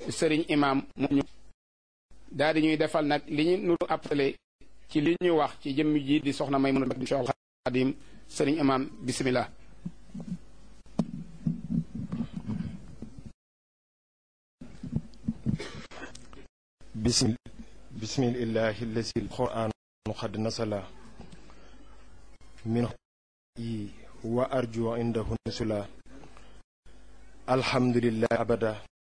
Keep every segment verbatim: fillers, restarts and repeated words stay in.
sëriñ imam mu ñu daal di ñuy defal nag li ñu nu appelé ci li ñu wax ci jëmm ji di soxna Maymuna bintu Cheikhul Khadim sëriñ imam bismillah. bismil bismillahi allazi alquran qad nasala min yi wa arju indahu nusula alhamdulillah abada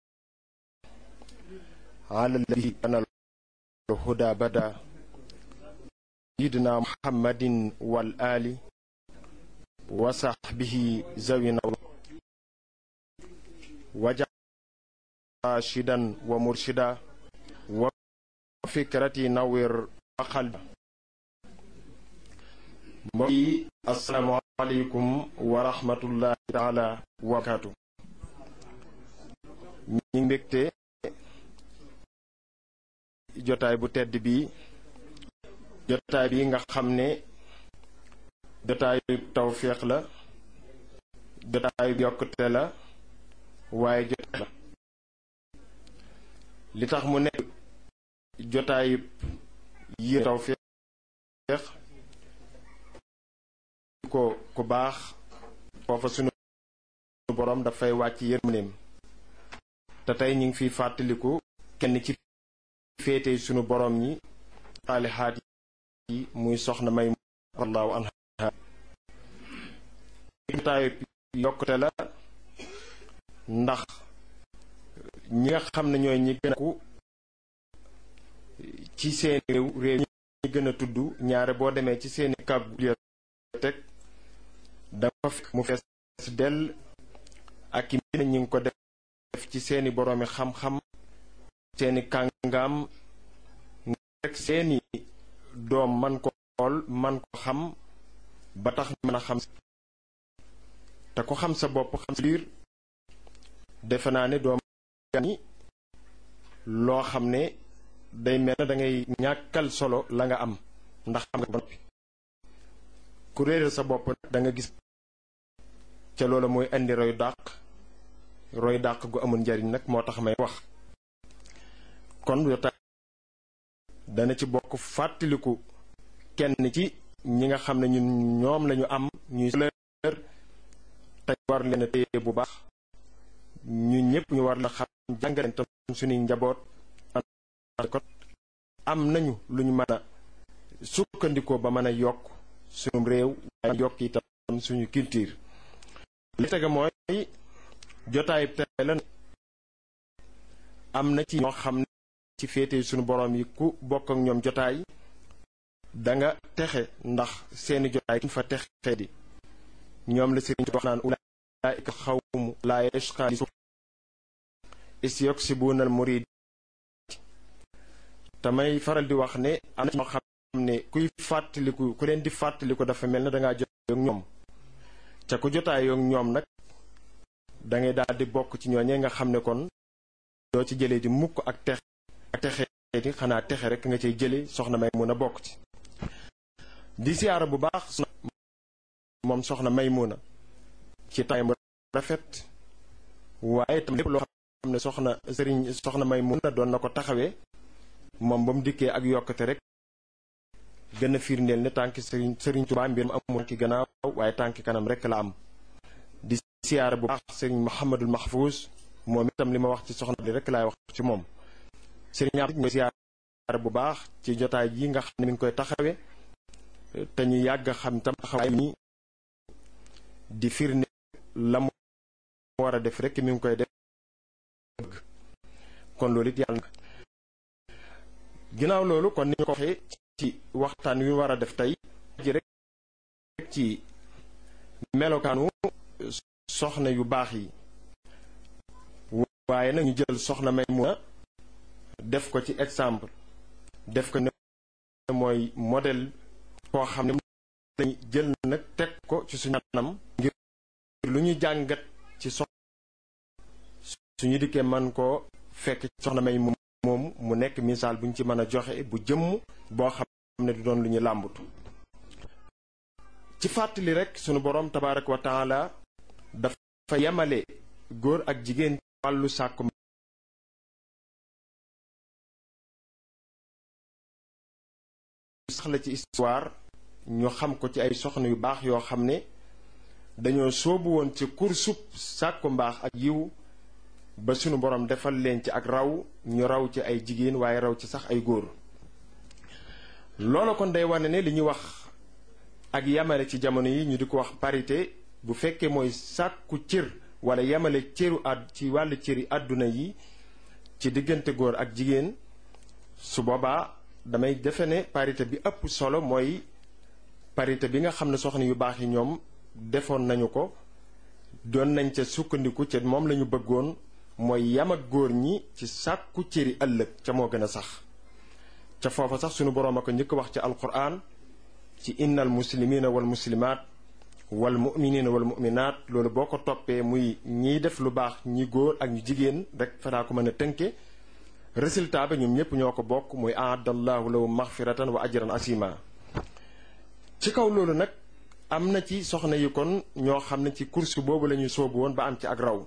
ala alladhi ana الهدى بدا سيدنا محمد والآل وصحبه ذوي النور وجعل راشدا ومرشدا وفكرتي نور وقلبا. السلام عليكم ورحمة الله تعالى وبركاته. ñi mbégte jotaay bu tedd bi jotaay bi nga xam ne jotaayu tawféex la jotaayu yokkute la waaye jotaay la li tax mu nekk jotaayu yi tawféex ko ku baax foofa sunu borom dafay wàcc yërmandeem te tey ñu ngi fiy fàttaliku kenn ci féete sunu borom ñi saalihaat yi muy soxna may radiyallahu anha jotaayu yokkute la ndax ñi nga xam ne ñooy ñi gën a ku ci seen réew réew ñi gën a tudd ñaare boo demee ci seeni kàggu bibliothèque dafa fekk mu fees dell ak i mbind ñi ngi ko def ci seeni boroomi xam-xam seeni kàngaam rek seeni doom man ko xool man ko xam ba tax mën a xam te ko xam sa bopp xam sa biir defe naa ne doom ni loo xam ne day mel na da ngay ñàkkal solo la nga am ndax xam nga ba noppi ku réeral sa bopp da nga gis ca loola mooy indi roy dàq roy dàq gu amul njariñ nag moo tax may wax kon jotaay dana ci bokk fàttaliku kenn ci ñi nga xam ne ñun ñoom lañu am ñuy lër te war leen a téye bu baax ñu ñëpp ñu war la xam jàngaleen tam suñuy njaboot kon am nañu lu ñu mën a sukkandikoo ba mën a yokk suñu réew waaye yokk itam suñu culture li tege mooy jotaay tey la am na ci ñoo xam ne ci féete suñu borom yi ku bokk ak ñoom jotaay danga texe ndax seeni jotaay kuñ fa texe di ñoom la sëriñ wax naan ulaa'ika xawmu laa yashqaa li isyuksibuna al murid tamay faral di wax ne am na ñoo xam ne kuy fàttaliku ku leen di fàttaliku dafa mel ne dangaa jotaay ak ñoom ca ku jotaay ak ñoom nag dangay daal di bokk ci ñooñee nga xam ne kon doo ci jëlee di mukk ak texe ak texe di xanaa texe rek nga cay jële soxna may mun a bokk ci di siyaara bu baax moom soxna may mun a ci tay mu rafet waaye tam lépp loo xam ne soxna sëriñ soxna may mun a doon na ko taxawee moom ba mu dikkee ak yokkate rek gën a firndeel ne tànki sëriñ sëriñ Tuubaa mbir mu amul ki gannaaw waaye tànki kanam rek la am di siyaara bu baax sëriñ Muhammadul Mahfouz moom itam li ma wax ci soxna li rek laay wax ci moom sëriñ Abdou ñu siyaara bu baax ci jotaay yi nga xam ne mi ngi koy taxawee te ñu yàgg xam tam taxawaay ni di firnde la mu war a def rek mi ngi koy def kon loolu it yàlla ginnaaw loolu kon ni ñu ko waxee ci waxtaan wi war a def tey ji rek ci melokaanu soxna yu baax yi waaye nag ñu jël soxna Maymuna def ko ci exemple def ko ne mooy modèle koo xam ne lañu jël nag teg ko ci suñu anam ngir lu ñu jàngat ci soxna suñu dikkee man koo fekk soxna may moom mu nekk misaal bu ñu ci mën a joxe bu jëmm boo xam ne du doon lu ñu làmbatu ci fàttali rek sunu boroom tabaaraka wa taala dafa yemale góor ak jigéen wàllu sàkku sax la ci histoire ñu xam ko ci ay soxna yu baax yoo xam ne dañoo soobu woon ci kursub sàkku mbaax ak yiw ba sunu borom defal leen ci ak raw ñu raw ci ay jigéen waaye raw ci sax ay góor. loolu kon day wane ne li ñuy wax ak yamale ci jamono yi ñu di ko wax parité bu fekkee mooy sàkku cër wala yamale cëru àdd ci wàllu cëri àdduna yi ci diggante góor ak jigéen su boobaa damay defe ne parité bi ëpp solo mooy parité bi nga xam ne soxna yu baax yi ñoom defoon nañu ko doon nañ ca sukkandiku ca moom lañu bëggoon mooy yam ak góor ñi ci sàkku cëri ëllëg ca moo gën a sax ca foofa sax sunu boroom a ko njëkk wax ci alquran ci innal muslimina wal muslimaat wal muminina wal muminaat loolu boo ko toppee muy ñiy def lu baax ñi góor ak ñu jigéen rek fanaa ko mën a tënke résultat ba ñoom ñëpp ñoo ko bokk muy aadallahu lahum maxfiratan wa ajran asima. ci kaw loolu nag am na ci soxna yi kon ñoo xam ne ci course boobu la ñuy soobu woon ba am ci ak raw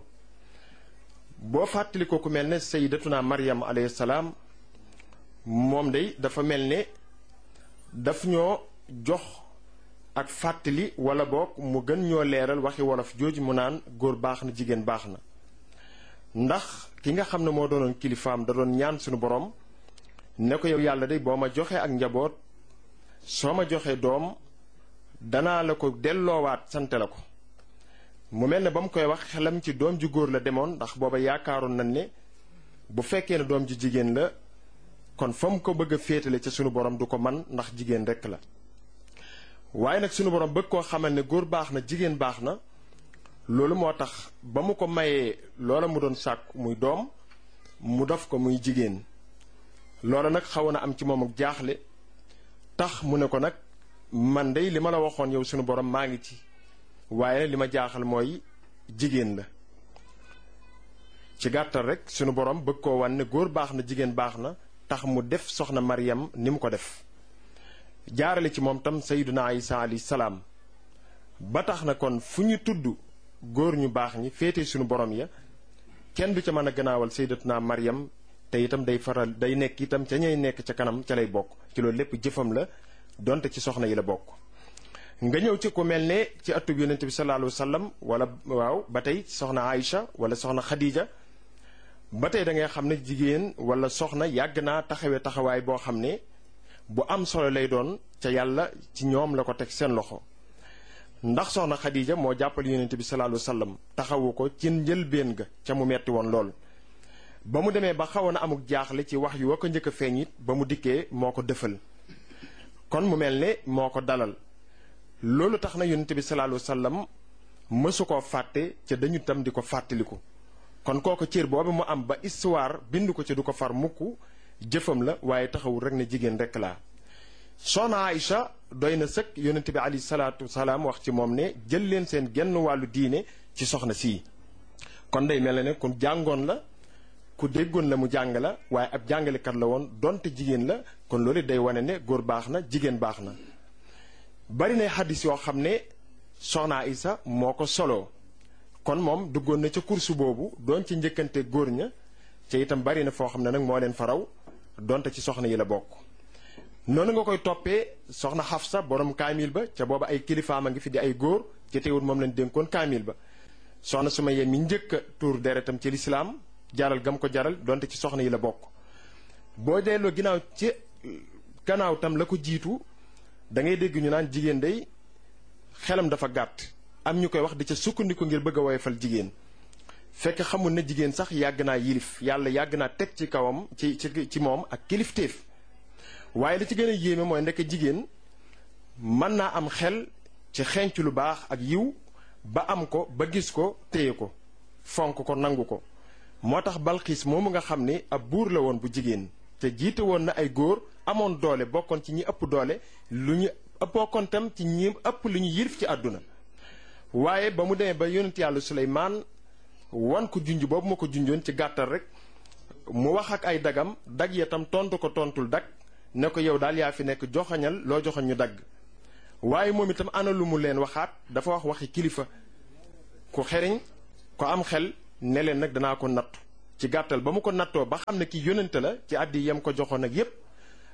boo fàttali ko ku mel ne sayyidatuna Maryam alayhi salaam moom day dafa mel ne daf ñoo jox ak fàttali wala boog mu gën ñoo leeral waxi wolof jooju mu naan góor baax na jigéen baax na ndax ki nga xam ne moo doonoon kilifaam da doon ñaan suñu borom ne ko yow yàlla day boo ma joxee ak njaboot soo ma joxee doom danaa la ko delloowaat sante la ko mu mel ne ba mu koy wax xelam ci doom ju góor la demoon ndax booba yaakaaroon nañ ne bu fekkee ne doom ju jigéen la kon fa mu ko bëgg a féetale ca sunu borom du ko man ndax jigéen rekk la waaye nag sunu borom bëgg koo xamal ne góor baax na jigéen baax na loolu moo tax ba mu ko mayee loola mu doon sàkk muy doom mu def ko muy jigéen loola nag xawoon na am ci moom ak jaaxle tax mu ne ko nag man dey li ma la waxoon yow sunu borom maa ngi ci waaye li ma jaaxal mooy jigéen la ci gàttal rek sunu borom bëgg koo wan ne góor baax na jigéen baax na tax mu def soxna Maryam ni mu ko def jaarale ci moom tam sayyiduna Isa alayhi salaam ba tax na kon fu ñu tudd góor ñu baax ñi féete sunu borom ya kenn du ca mën a gannaawal sayyidatuna Maryam te itam day faral day nekk itam ca ñay nekk ca kanam ca lay bokk ci loolu lépp jëfam la donte ci soxna yi la bokk. nga ñëw ci ku mel ne ci atub yonent bi sallallahu alayhi wa sallam wala waaw ba tey soxna Aïcha wala soxna Khadija ba tey da ngay xam ne jigéen wala soxna yàgg naa taxawee taxawaay boo xam ne bu am solo lay doon ca yàlla ci ñoom la ko teg seen loxo ndax soxna Khadija moo jàppal yonent bi sallallahu alayhi wa sallam taxawu ko ci njëlbéen ga ca mu metti woon lool. ba mu demee ba xawoon a amuk jaaxle ci wax yu wa ko njëkk a feeñ it ba mu dikkee moo ko dëfal kon mu mel ne moo ko dalal loolu tax na yonent bi sallallahu alayhi wa sallam mësu koo fàtte ca dañu tam di ko fàttaliku kon kooku cër boobu mu am ba histoire bind ko ci du ko far mukk jëfam la waaye taxawul rek ne jigéen rek laa. soxna Aïcha doy na sëkk yonent bi alayhi salaatu wasalaam wax ci moom ne jël leen seen genn wàllu diine ci soxna sii kon day mel ne ku jàngoon la ku déggoon la mu jàng la waaye ab jàngalekat la woon donte jigéen la kon loolu day wane ne góor baax na jigéen baax na. bari na xaddis yoo xam ne soxna Aïcha moo ko soloo kon moom duggoon na ca kursu boobu doon ci njëkkante góor ña ca itam bari na foo xam ne nag moo leen faraw donte ci soxna yi la bokk. noonu nga koy toppee soxna Xafsa borom kaamil ba ca booba ay kilifaam a ngi fi di ay góor ci teewul moom leen dénkoon kaamil ba soxna Sumayya mi njëkk a tuur deretam ci lislaam jaral gam ko jaral donte ci soxna yi la bokk. boo delloo ginnaaw ci gannaaw tam la ko jiitu da ngay dégg ñu naan jigéen day xelam dafa gàtt am ñu koy wax di ca sukkandiku ngir bëgg a woyofal jigéen fekk xamul ne jigéen sax yàgg naa yilif yàlla yàgg naa teg ci kawam ci ci ci moom ak kilifteef waaye li ci gën a yéeme mooy ndekk jigéen mën naa am xel ci xenc lu baax ak yiw ba am ko ba gis ko téye ko fonk ko nangu ko moo tax Balxiis moomu nga xam ne ab buur la woon bu jigéen te jiite woon na ay góor amoon doole bokkoon ci ñi ëpp doole lu ñu bokkoon tam ci ñi ëpp lu ñu yilif ci àdduna waaye ba mu demee ba yonent yàlla Suleymaan wan ko junj boobu ma ko junjoon ci gàttal rek mu wax ak ay dagam dag ya tam tontu ko tontul dag ne ko yow daal yaa fi nekk joxañal loo joxoñ ñu dagg waaye moom itam ana lu mu leen waxaat dafa wax waxi kilifa ku xeriñ ko am xel ne leen nag danaa ko nattu ci gàttal ba mu ko nattoo ba xam ne ki yónnante la ci àddi yam ko joxoon ak yépp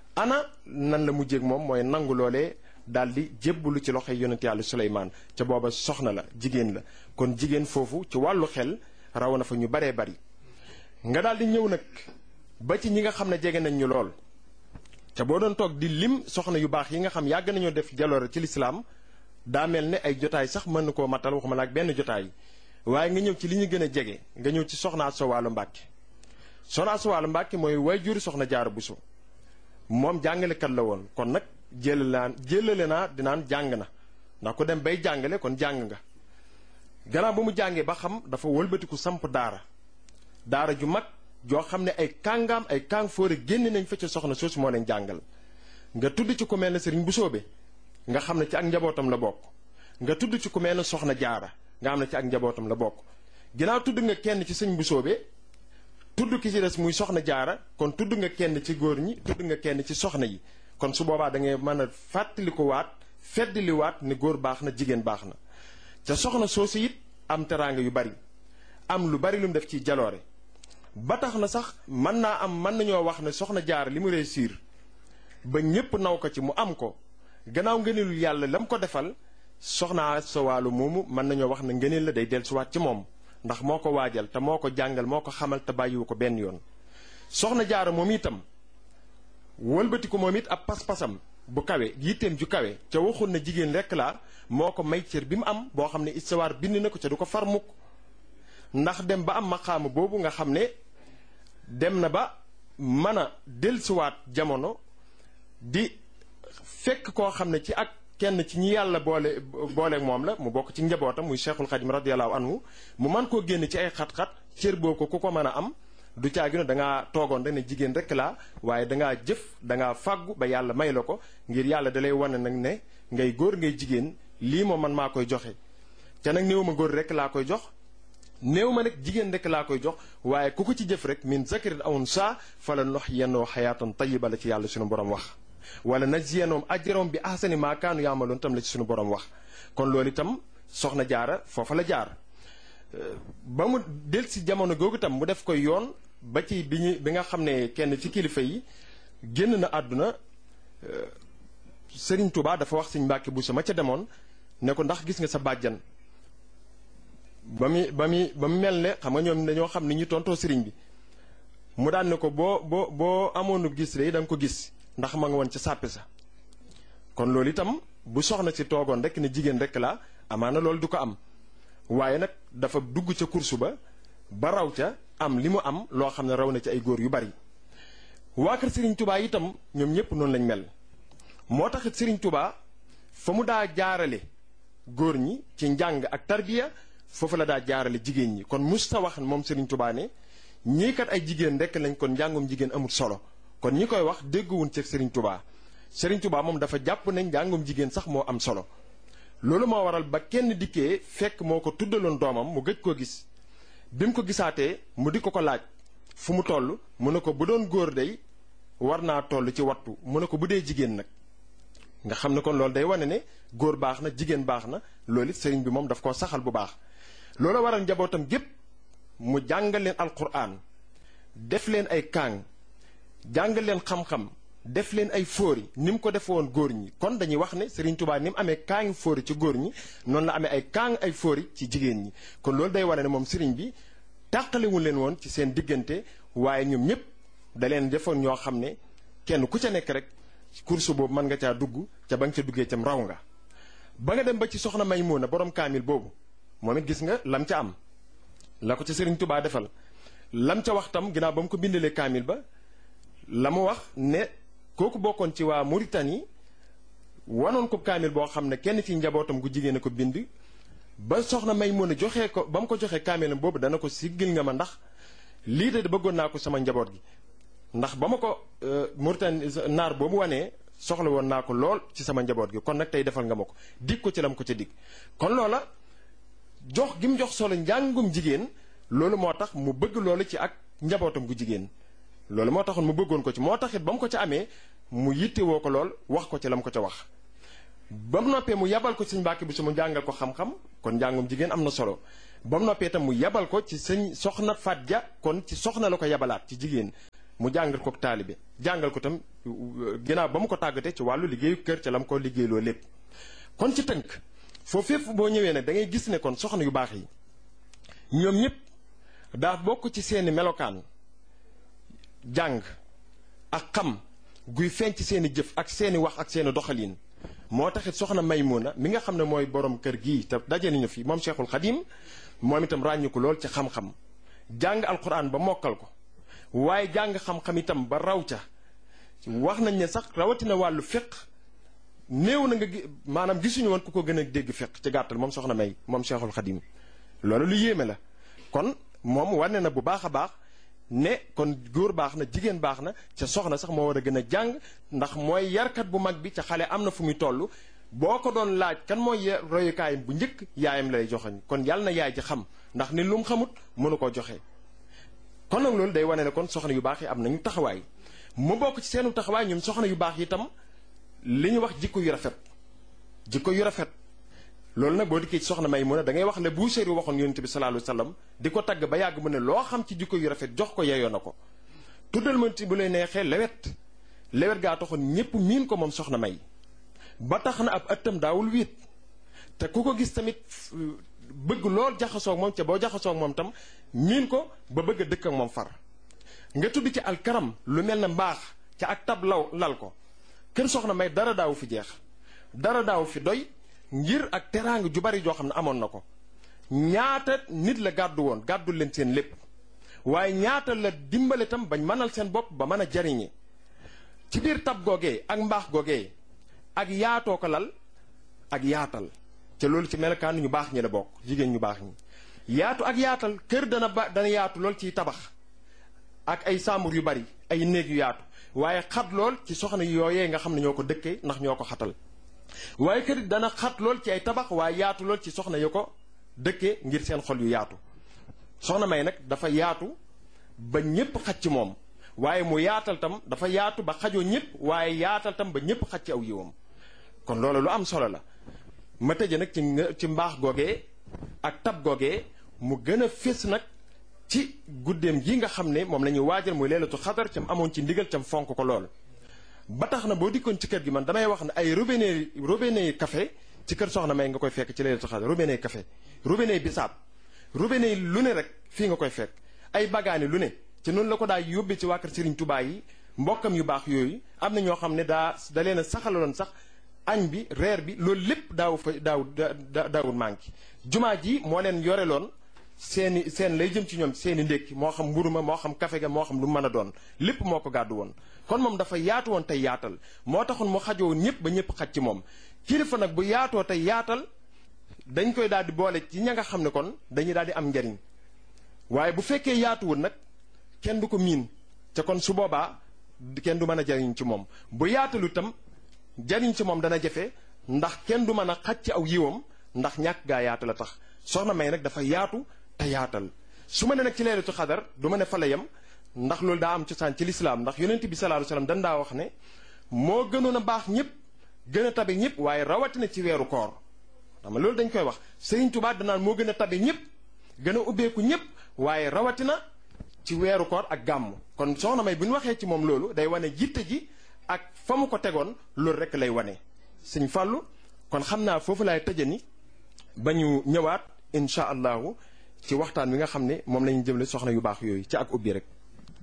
ana nan la mujjéeg moom mooy nangu loolee daal di jébbalu ci loxoy yonent yàlla Suleymaan ca booba soxna la jigéen la kon jigéen foofu ci wàllu xel raw na fa ñu baree bari nga daal di ñëw nag ba ci ñi nga xam ne jege nañ ñu lool ca boo doon toog di lim soxna yu baax yi nga xam yàgg nañoo def jaloore ci lislaam daa mel ne ay jotaay sax mën na koo matal waxuma la ak benn jotaay waaye nga ñëw ci li ñu gën a jege nga ñëw ci soxna Asta Walo Mbàkke soxna Asta Walo Mbàkke mooy waajur soxna Jaara Buso moom jàngalekat la woon kon nag jëlale naa jëlale naa dinaan jàng na ndax ku dem bay jàngale kon jàng nga gannaaw ba mu jàngee ba xam dafa wëlbatiku samp daara daara ju mag joo xam ne ay kàngaam ay kàng fóore génn nañ fa ca soxna soosu moo leen jàngal nga tudd ci ku mel ne sëriñ Busoobe nga xam ne ci ak njabootam la bokk nga tudd ci ku mel ne soxna Jaara nga xam ne ci ak njabootam la bokk ginnaaw tudd nga kenn ci sëñ Busoobe tudd ki ci des muy soxna Jaara kon tudd nga kenn ci góor ñi tudd nga kenn ci soxna yi kon su boobaa da ngay mën a fàttali ko waat feddali waat ne góor baax na jigéen baax na ca soxna soosu it am teraanga yu bari am lu bari lu mu def ci jaloore ba tax na sax mën naa am mën nañoo wax ne soxna Jaara li mu réussir ba ñépp naw ko ci mu am ko gannaaw ngëneelul yàlla la mu ko defal soxna Asta Walo moomu mën nañoo wax ne ngëneel la day dellusiwaat ci moom ndax moo ko waajal te moo ko jàngal moo ko xamal te bàyyiwu ko benn yoon soxna Jaara moom itam wëlbati ko moom it ab pas-pasam bu kawe yitteem ju kawe ca waxul na jigéen rekk laa moo ko may cër bi mu am boo xam ne istawaar bind na ko ca du ko far mukk ndax dem ba am maqaama boobu nga xam ne dem na ba mën a dellusiwaat jamono di fekk koo xam ne ci ak kenn ci ñi yàlla boole booleeg moom la mu bokk ci njabootam muy Cheikhul Khadim radiyallahu anhu mu mën koo génn ci ay xat-xat cër boo ko ku ko mën a am du caagi no dangaa toogoon rek ne jigéen rek laa waaye dangaa jëf dangaa fàggu ba yàlla may la ko ngir yàlla dalay wane nag ne ngay góor ngay jigéen lii moom man maa koy joxe ca nag néew ma góor rek laa koy jox néew ma nag jigéen rek laa koy jox waaye ku ko ci jëf rek min zakarin aw unsaa fala nuhyiyannahu hayaatan tayyiba la ci yàlla suñu borom wax wala najziyannahum ajrahum bi ahsani maa kaanu ya'maluun tam la ci suñu borom wax kon loolu itam soxna Jaara foofa la jaar ba mu del si jamono googu itam mu def koy yoon ba ci bi ñu bi nga xam ne kenn ci kilifa yi génn na àdduna Sëriñ Tuubaa dafa wax Sëriñ Mbàkke Buso ma ca demoon ne ko ndax gis nga sa bàjjan ba mu ba mu ba mu mel ne xam nga ñoom dañoo xam ni ñu tontoo sëriñ bi mu daan ne ko boo boo boo amoonu gis de da nga ko gis ndax ma nga woon ca sàppe sa kon loolu itam bu soxna si toogoon rek ne jigéen rek la amaana loolu du ko am waaye nag dafa dugg ca kursu ba ba raw ca am li mu am loo xam ne raw na ci ay góor yu bari waa kër Serigne Touba itam ñoom ñëpp noonu lañ mel moo taxit Serigne Touba fa mu daa jaarale góor ñi ci njàng ak tarbiya foofu la daa jaarale jigéen ñi kon mus ta wax moom Serigne Touba ne ñii kat ay jigéen rek lañ kon njàngum jigéen amul solo kon ñi koy wax dégguwuñ ci Serigne Touba Serigne Touba moom dafa jàpp ne njàngum jigéen sax moo am solo loolu moo waral ba kenn dikkee fekk moo ko tuddaloon doomam mu gëj koo gis bi mu ko gisaatee mu di ko ko laaj fu mu toll mu ne ko bu doon góor day war naa toll ci wattu mu ne ko bu dee jigéen nag nga xam ne kon loolu day wane ne góor baax na jigéen baax na loolu it sëriñ bi moom daf koo saxal bu baax loolu waral njabootam gépp mu jàngal leen alquran def leen ay kaang jàngal leen xam-xam def leen ay fóori ni mu ko defe woon góor ñi kon dañuy wax ne Serigne Touba ni mu amee kaangi fóori ci góor ñi noonu la amee ay kaang ay fóori ci jigéen ñi kon loolu day wane ne moom Serigne bi tàqalewul leen woon ci seen diggante waaye ñoom ñëpp da leen defoon ñoo xam ne kenn ku ca nekk rek course boobu mën nga caa dugg ca ba nga ca duggee cam raw nga ba nga dem ba ci soxna Maymuna borom kaamil boobu moom it gis nga lam ca am la ko ca Serigne Touba defal lam ca wax tam ginnaaw ba mu ko bindalee kaamil ba la mu wax ne kooku bokkoon ci waa Mauritanie wanoon ko kaamil boo xam ne kenn ci njabootam gu jigéen a ko bind ba soxna Maymuna joxee ko ba mu ko joxee kaamilam boobu dana ko siggil nga ma ndax lii de bëggoon naa ko sama njaboot gi ndax ba ma ko Mauritanie naar boobu wanee soxla woon naa ko lool ci sama njaboot gi kon nag tey defal nga ma ko dig ko ci lam ko ca dig kon loola jox gi mu jox solo njàngum jigéen loolu moo tax mu bëgg loolu ci ak njabootam gu jigéen loolu moo taxoon mu bëggoon ko ci moo taxit ba mu ko ca amee mu yittewoo ko lool wax ko ci la mu ko ca wax ba mu noppee mu yabal ko ci sëñ Mbàkke Buso mu jàngal ko xam-xam kon njàngum jigéen am na solo ba mu noppee itam mu yabal ko ci sëñ soxna Faat Ja kon ci soxna la ko yabalaat ci jigéen mu jàngal ko taalibe jàngal ko tam ginnaaw ba mu ko tàggatee ci wàllu liggéeyu kër ca la mu ko liggéeyloo lépp. kon ci tënk foofu fépp boo ñëwee nag da ngay gis ne kon soxna yu baax yi ñoom ñëpp daa bokk ci seeni melokaan jàng ak xam guy feeñ ci seeni jëf ak seeni wax ak seeni doxalin. moo taxit soxna Maymuna mi nga xam ne mooy borom kër gii te daje nañu fi moom Cheikhul Khadim moom itam ràññu ko lool ci xam-xam jàng alquran ba mokkal ko waaye jàng xam-xam itam ba raw ca wax nañ ne sax rawatina wàllu fiq néew na nga maanaam gisuñu woon ku ko gën a dégg fiq ci gàttal moom soxna May moom Cheikhul Khadim loolu lu yéeme la. kon moom wane na bu baax a baax ne kon góor baax na jigéen baax na ca soxna sax moo war a gën a jàng ndax mooy yarkat bu mag bi ca xale am na fu muy toll boo ko doon laaj kan mooy royukaayam bu njëkk yaayam lay joxeñ kon yàlla na yaay ji xam ndax ni lu mu xamut mënu koo joxe. kon nag loolu day wane ne kon soxna yu baax yi am nañu taxawaay mu bokk ci seenu taxawaay ñoom soxna yu baax yi itam li ñu wax jikko yu rafet jikko yu rafet. loolu nag boo dikkee ci soxna Maymuna da ngay wax le Buusiri waxoon yonent bi sallallahu alayhi wasallam di ko tagg ba yàgg mu ne loo xam ci jikko yu rafet jox ko yeyoo na ko tuddal ma ci bu lay neexee lewet lewet gaa taxoon ñépp miin ko moom soxna May ba tax na ab ëttam daawul wiit te ku ko gis tamit bëgg lool jaxasoo ak moom ca boo jaxasoo ak moom tam miin ko ba bëgg a dëkk ak moom far nga tudd ci alkaram lu mel ne mbaax ca ak tab law lal ko kër soxna May dara daawu fi jeex dara daawu fi doy ngir ak teraanga ju bari joo xam ne amoon na ko ñaata nit la gàddu woon gàddul leen seen lépp waaye ñaata la dimbale tam bañ mënal seen bopp ba mën a jariñe ci biir tab googee ak mbaax googee ak yaatoo ko lal ak yaatal te loolu ci melokaan ñu baax ñi la bokk jigéen ñu baax ñi yaatu ak yaatal kër dana ba dana yaatu lool ciy tabax ak ay saambur yu bari ay néeg yu yaatu waaye xat lool ci soxna yooyee nga xam ne ñoo ko dëkkee ndax ñoo ko xatal waaye kër dana xat lool ci ay tabax waaye yaatu lool ci soxna yu ko dëkkee ngir seen xol yu yaatu soxna May nag dafa yaatu ba ñépp xaj ci moom waaye mu yaatal tam dafa yaatu ba xajoo ñépp waaye yaatal tam ba ñépp xaj ci aw yiwam kon loolu lu am solo la ma tëje nag ci ci mbaax googee ak tab googee mu gën a fés nag ci guddeem gi nga xam ne moom la ñuy waajal muy leelatu xadar cam amoon ci ndigal cam fonk ko lool ba tax na boo dikkoon ci kër gi man damay wax ne ay robinet robinet café ci kër soxna May nga koy fekk ci leelatu xadar robinet café robinet bisaab robinet lu ne rek fii nga koy fekk ay bagaani lu ne ci noonu la ko daa yóbbee ci waa kër Serigne Touba yi mbokkam yu baax yooyu am na ñoo xam ne daa da leen a saxaloon sax añ bi reer bi loolu lépp daaw fa daaw daawul manqué jumaa ji moo leen yoreloon seeni seen lay jëm ci ñoom seeni ndékki moo xam mburu ma moo xam kafe ga moo xam lu mën a doon lépp moo ko gàddu woon kon moom dafa yaatu woon tey yaatal moo taxoon mu xajoo ñëpp ba ñëpp xaj ci moom kilifa nag bu yaatoo tey yaatal dañ koy daal di boole ci ña nga xam ne kon dañuy daal di am njariñ waaye bu fekkee yaatuwul nag kenn du ko miin te kon su boobaa kenn du mën a jariñ ci moom bu yaatalu itam jariñ ci moom dana jafe ndax kenn du mën a xaj ci aw yiwam ndax ñàkk gaa yaatu la tax soxna May nag dafa yaatu te yaatal su ma ne nag ci leelatu xadar du ma ne fa la yem ndax loolu daa am cosaan ci lislaam ndax yonent bi sallallahu alayhi wasallam dan daa wax ne moo gënoon a baax ñëpp gën a tabe ñëpp waaye rawatina ci weeru koor xam nga loolu dañ koy wax Serigne Touba danaan moo gën a tabe ñëpp gën a ubbeeku ñëpp waaye rawatina ci weeru koor ak gàmm kon soxna May bu ñu waxee ci moom loolu day wane jitte ji ak fa mu ko tegoon loolu rek lay wane sëñ Fàllu kon xam naa foofu laay tëje ni ba ñu ñëwaat incha allahu ci waxtaan wi nga xam ne moom la ñu jëmle soxna yu baax yooyu ci ak ubbi rek.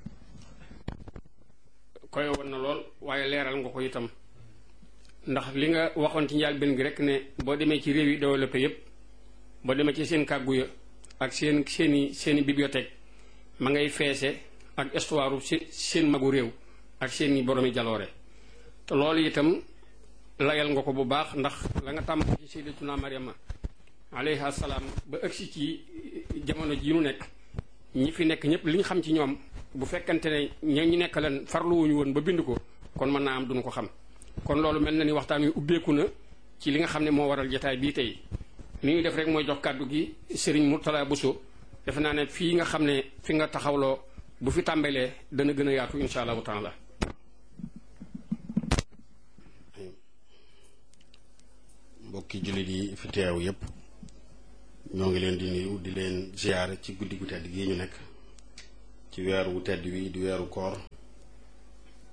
koy woon na lool waaye leeral nga ko itam ndax li nga waxoon ci njëlbéen gi rek ne boo demee ci réew yi développé yépp boo demee ci seen kàggu ya ak seen seeni seeni bibliothèque ma ngay feese ak histoire seen magu réew ak seeni boromi jaloore te loolu itam layal nga ko bu baax ndax la nga tàmm ci sayyidatuna Maryama alayha salaam ba ëgsi ci jamono ji ñu nekk ñi fi nekk ñëpp li ñu xam ci ñoom bu fekkante ne ña ñu nekk leen farluwuñu woon ba bind ko kon mën naa am duñu ko xam kon loolu mel na ni waxtaan wi ubbeeku na ci li nga xam ne moo waral jotaay bii tey li ñuy def rek mooy jox kàddu gi Serigne Mourtala Bousso defe naa ne fii nga xam ne fi nga taxawloo bu fi tàmbalee dana gën a yaatu insha allahu taala. mbokki jullit yi fi teew yépp ñoo ngi leen di nuyu di leen ziyaare ci guddi gu tedd gii ñu nekk ci weeru wu tedd wi di weeru koor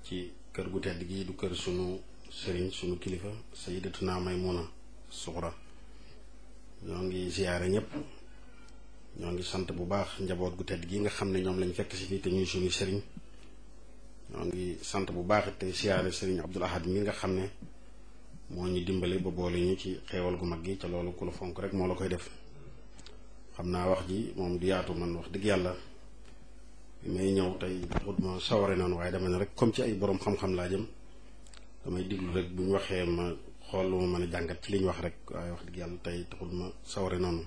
ci kër gu tedd gi du kër sunu sëriñ sunu kilifa Sayyidatuna Maymuna Suxra ñoo ngi ziyaare ñëpp ñoo ngi sant bu baax njaboot gu tedd gi nga xam ne ñoom lañ fekk si fii te ñuy suñu sëriñ ñoo ngi sant bu baax te ziyaare sëriñ Abdul Ahad mi nga xam ne moo ñu dimbale ba boole ñu ci xeewal gu mag gi ca loolu ku la fonk rek moo la koy def xam naa wax ji moom du yaatu man wax dëgg yàlla bi may ñëw tey taxut ma saware noonu waaye dama ne rek comme ci ay boroom xam-xam laa jëm damay diglu rek bu ñu waxee ma xool lu ma mën a jàngat ci li ñu wax rek waaye wax dëgg yàlla tey taxut ma saware noonu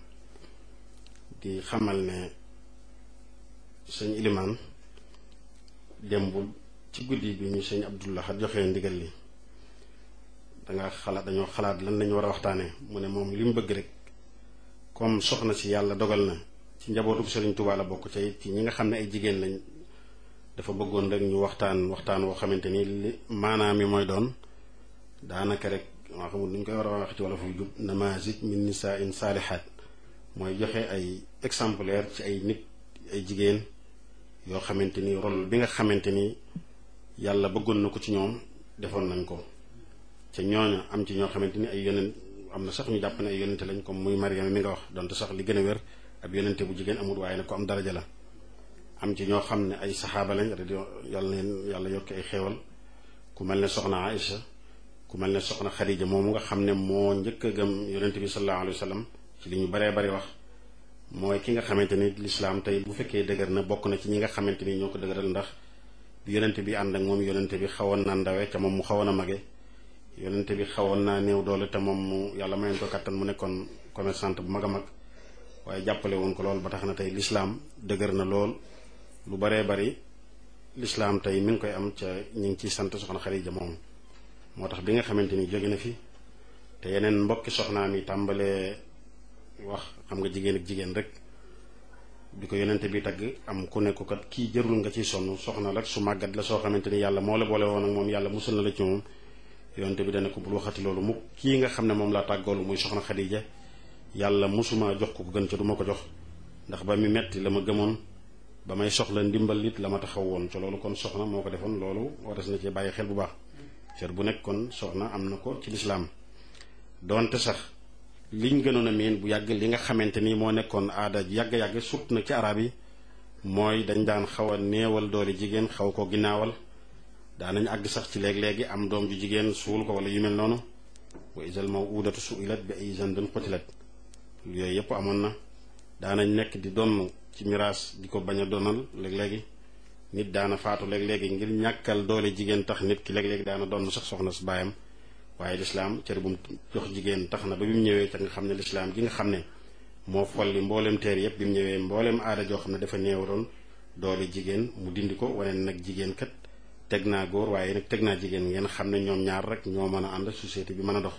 di xamal ne sëñ Ilimaan démbul ci guddi bi ñu sëñ Abdullah joxee ndigal li danga xalaat dañoo xalaat lan lañu war a waxtaanee mu ne moom li mu bëgg rek comme soxna si yàlla dogal na ci njabootu Sëriñ Tuubaa la bokk ca it ci ñi nga xam ne ay jigéen lañ dafa bëggoon rek ñu waxtaan waxtaan woo xamante ni li maanaam mi mooy doon daanaka rek maa xamul nu ñu koy war a wax ci wala fu jub namaazij min nisaa'in saalihaat mooy joxe ay exemplaire ci ay nit ay jigéen yoo xamante ni rôle bi nga xamante ni yàlla bëggoon na ko ci ñoom defoon nañ ko ca ñooñu am ci ñoo xamante ni ay yonent am na sax ñu jàpp ne ay yonente lañ comme muy Mariama mi nga wax donte sax li gën a wér ab yonente bu jigéen amul waaye nag ko am daraja la am ci ñoo xam ne ay saxaaba lañ yàlla leen yàlla yokki ay xeewal ku mel ne soxna Aïcha ku mel ne soxna Xadija moomu nga xam ne moo njëkk a gëm yonente bi sallallahu alayhi wa sallam ci li ñu baree bari wax mooy ki nga xamante ni lislaam tey bu fekkee dëgër na bokk na ci ñi nga xamante ni ñoo ko dëgëral ndax bi yonente bi ànd ak moom yonente bi xawoon naa ndawe ca moom mu xawoon a mage yonente bi xawoon naa néew doole te moom mu yàlla mayoon ko kattan mu nekkoon commerçante bu mag a mag waaye jàppale woon ko lool ba tax na tey lislaam dëgër na lool lu baree bari lislaam tey mi ngi koy am ca ñu ngi ciy sant soxna Xadija moom moo tax bi nga xamante ni jóge na fi te yeneen mbokki soxnaam yi tàmbalee wax xam nga jigéen ak jigéen rek bi ko yonente bi tagg am ku nekk kat kii jërul nga ciy sonn soxna la su màggat la soo xamante ni yàlla moo la boole woon ak moom yàlla musul na la ci moom yonente bi dana ko bul waxati loolu mu kii nga xam ne moom laa tàggoolu muy soxna Xadija yàlla musuma jox ko ko gën ca du ma ko jox ndax ba mi metti la ma gëmoon ba may soxla ndimbal it la ma taxaw woon ca loolu kon soxna moo ko defoon loolu waras na ci bàyyi xel bu baax cër bu nekk kon soxna am na ko ci lislaam doonte sax liñ gënoon a miin bu yàgg li nga xamante ni moo nekkoon aada yàgg-yàgg surtout nag ci arab yi mooy dañ daan xaw a néewal doole jigéen xaw ko ginnaawal daanañ àgg sax ci léeg-léegi am doom ju jigéen suul ko wala yu mel noonu wa isal mawudatu suilat bi ay zanbin qutilat yooyu yëpp amoon na daanañ nekk di donn ci miraas di ko bañ a donal léeg-léegi nit daana faatu léeg-léegi ngir ñàkkal doole jigéen tax nit ki léeg-léegi daana donn sax soxna su baayam waaye lislaam cër bu mu jox jigéen tax na ba bi mu ñëwee ca nga xam ne lislaam gi nga xam ne moo folli mboolem teer yëpp bi mu ñëwee mboolem aada joo xam ne dafa néewaroon doole jigéen mu dindi ko wane nag jigéen kat teg naa góor waaye nag teg naa jigéen ngeen xam ne ñoom ñaar rek ñoo mën a ànd société bi mën a dox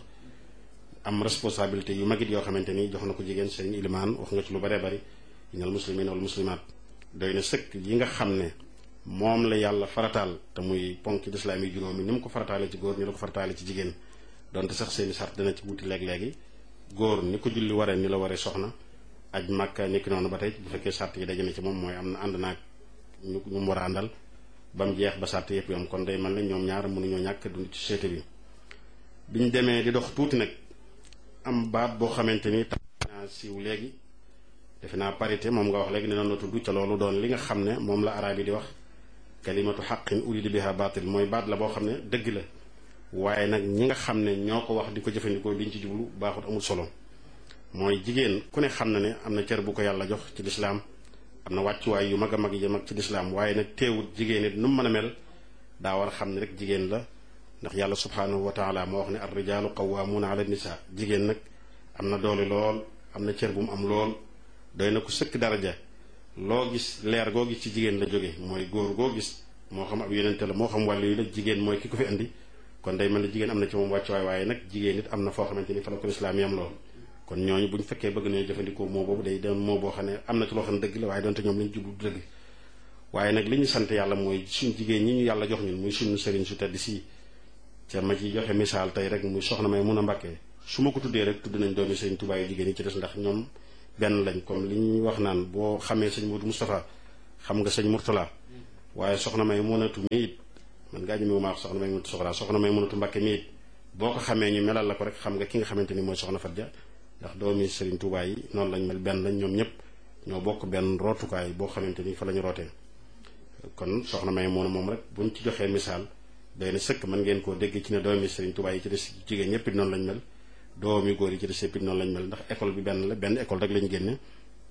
am responsabilité yu magit yoo xamante ni jox na ko jigéen sëriñ Ilimaan wax nga ci lu baree bari inal muslimin wal muslimaat doy na sëkk yi nga xam ne moom la yàlla farataal te muy ponk lislaam yi juróomi ni mu ko farataale ci góor ni la ko farataale ci jigéen donte sax seeni sart dana ci wuti léeg-léegi góor ni ko julli waree ni la waree soxna aj màkka ni ki noonu ba tey bu fekkee sart yi daje na ci moom mooy am na ànd naag ñu ñu mu war a àndal ba mu jeex ba sart yëpp yom kon day mel ne ñoom ñaar mënuñoo ñàkk dund ci société bi biñ demee di dox tuuti nag am baat boo xamante ni tax naa siiw léegi defe naa parité moom nga wax léegi ne noonu la tudd ca loolu doon li nga xam ne moom la araab yi di wax kalimatu xaqin urida biha baatil mooy baat la boo xam ne dëgg la waaye nag ñi nga xam ne ñoo ko wax di ko jëfandikoo liñ ci jublu baaxut amul solo mooy jigéen ku ne xam na ne am na cër bu ko yàlla jox ci lislaam am na wàccuwaay yu mag a mag yi mag ci lislaam waaye nag teewut jigéen it nu mu mën a mel daa war a xam ne rek jigéen la ndax yàlla subhaanahu wa taala moo wax ne ar rijaalu qawwaamuuna ala nisa jigéen nag am na doole lool am na cër bu mu am lool doy na ko sëkk daraja loo gis leer goo gis ci jigéen la jóge mooy góor goo gis moo xam ab yonente la moo xam wàllu yi la jigéen mooy ki ko fi indi kon day mel ne jigéen am na ci moom wàccuwaay waaye nag jigéen it am na foo xamante ni fa la ko lislaam yam lool kon ñooñu bu ñu fekkee bëgg nañu jëfandikoo moo boobu day doon moo boo xam ne am na ci loo xam ne dëgg la waaye doonte ñoom lañu jublu dëgg waaye nag li ñu sant yàlla mooy suñ jigéen ñi ñu yàlla jox ñun muy suñu sëriñ su tedd si ca ma ci joxe misaal tey rek muy soxna may mun a mbàkkee su ma ko tuddee rek tudd nañ doomi sëriñ Tuubaa yu jigéen yi ci des ndax ñoom benn lañ comme li ñuy wax naan boo xamee sëñ Modou Moustapha xam nga sëñ Mourtala waaye soxna may munatu mi it man ngaa ñëmewu maa wax soxna may mënatu soxra soxna may mënatu Mbàkke mi it boo ko xamee ñu melal la ko rek xam nga ki nga xamante ni mooy soxna Fat Dia ndax doomi Serigne Touba yi noonu lañ mel benn lañ ñoom ñëpp ñoo bokk benn rootukaay boo xamante ni fa la ñu rootee kon soxna may moom moom rek buñ ci joxee misaal doy na sëkk mën ngeen koo dégg ci ne doomi Serigne Touba yi ci des jigéen ñëpp it noonu lañ mel doomi góor yi ci des yëpp it noonu lañ mel ndax école bi benn la benn école rek lañ génne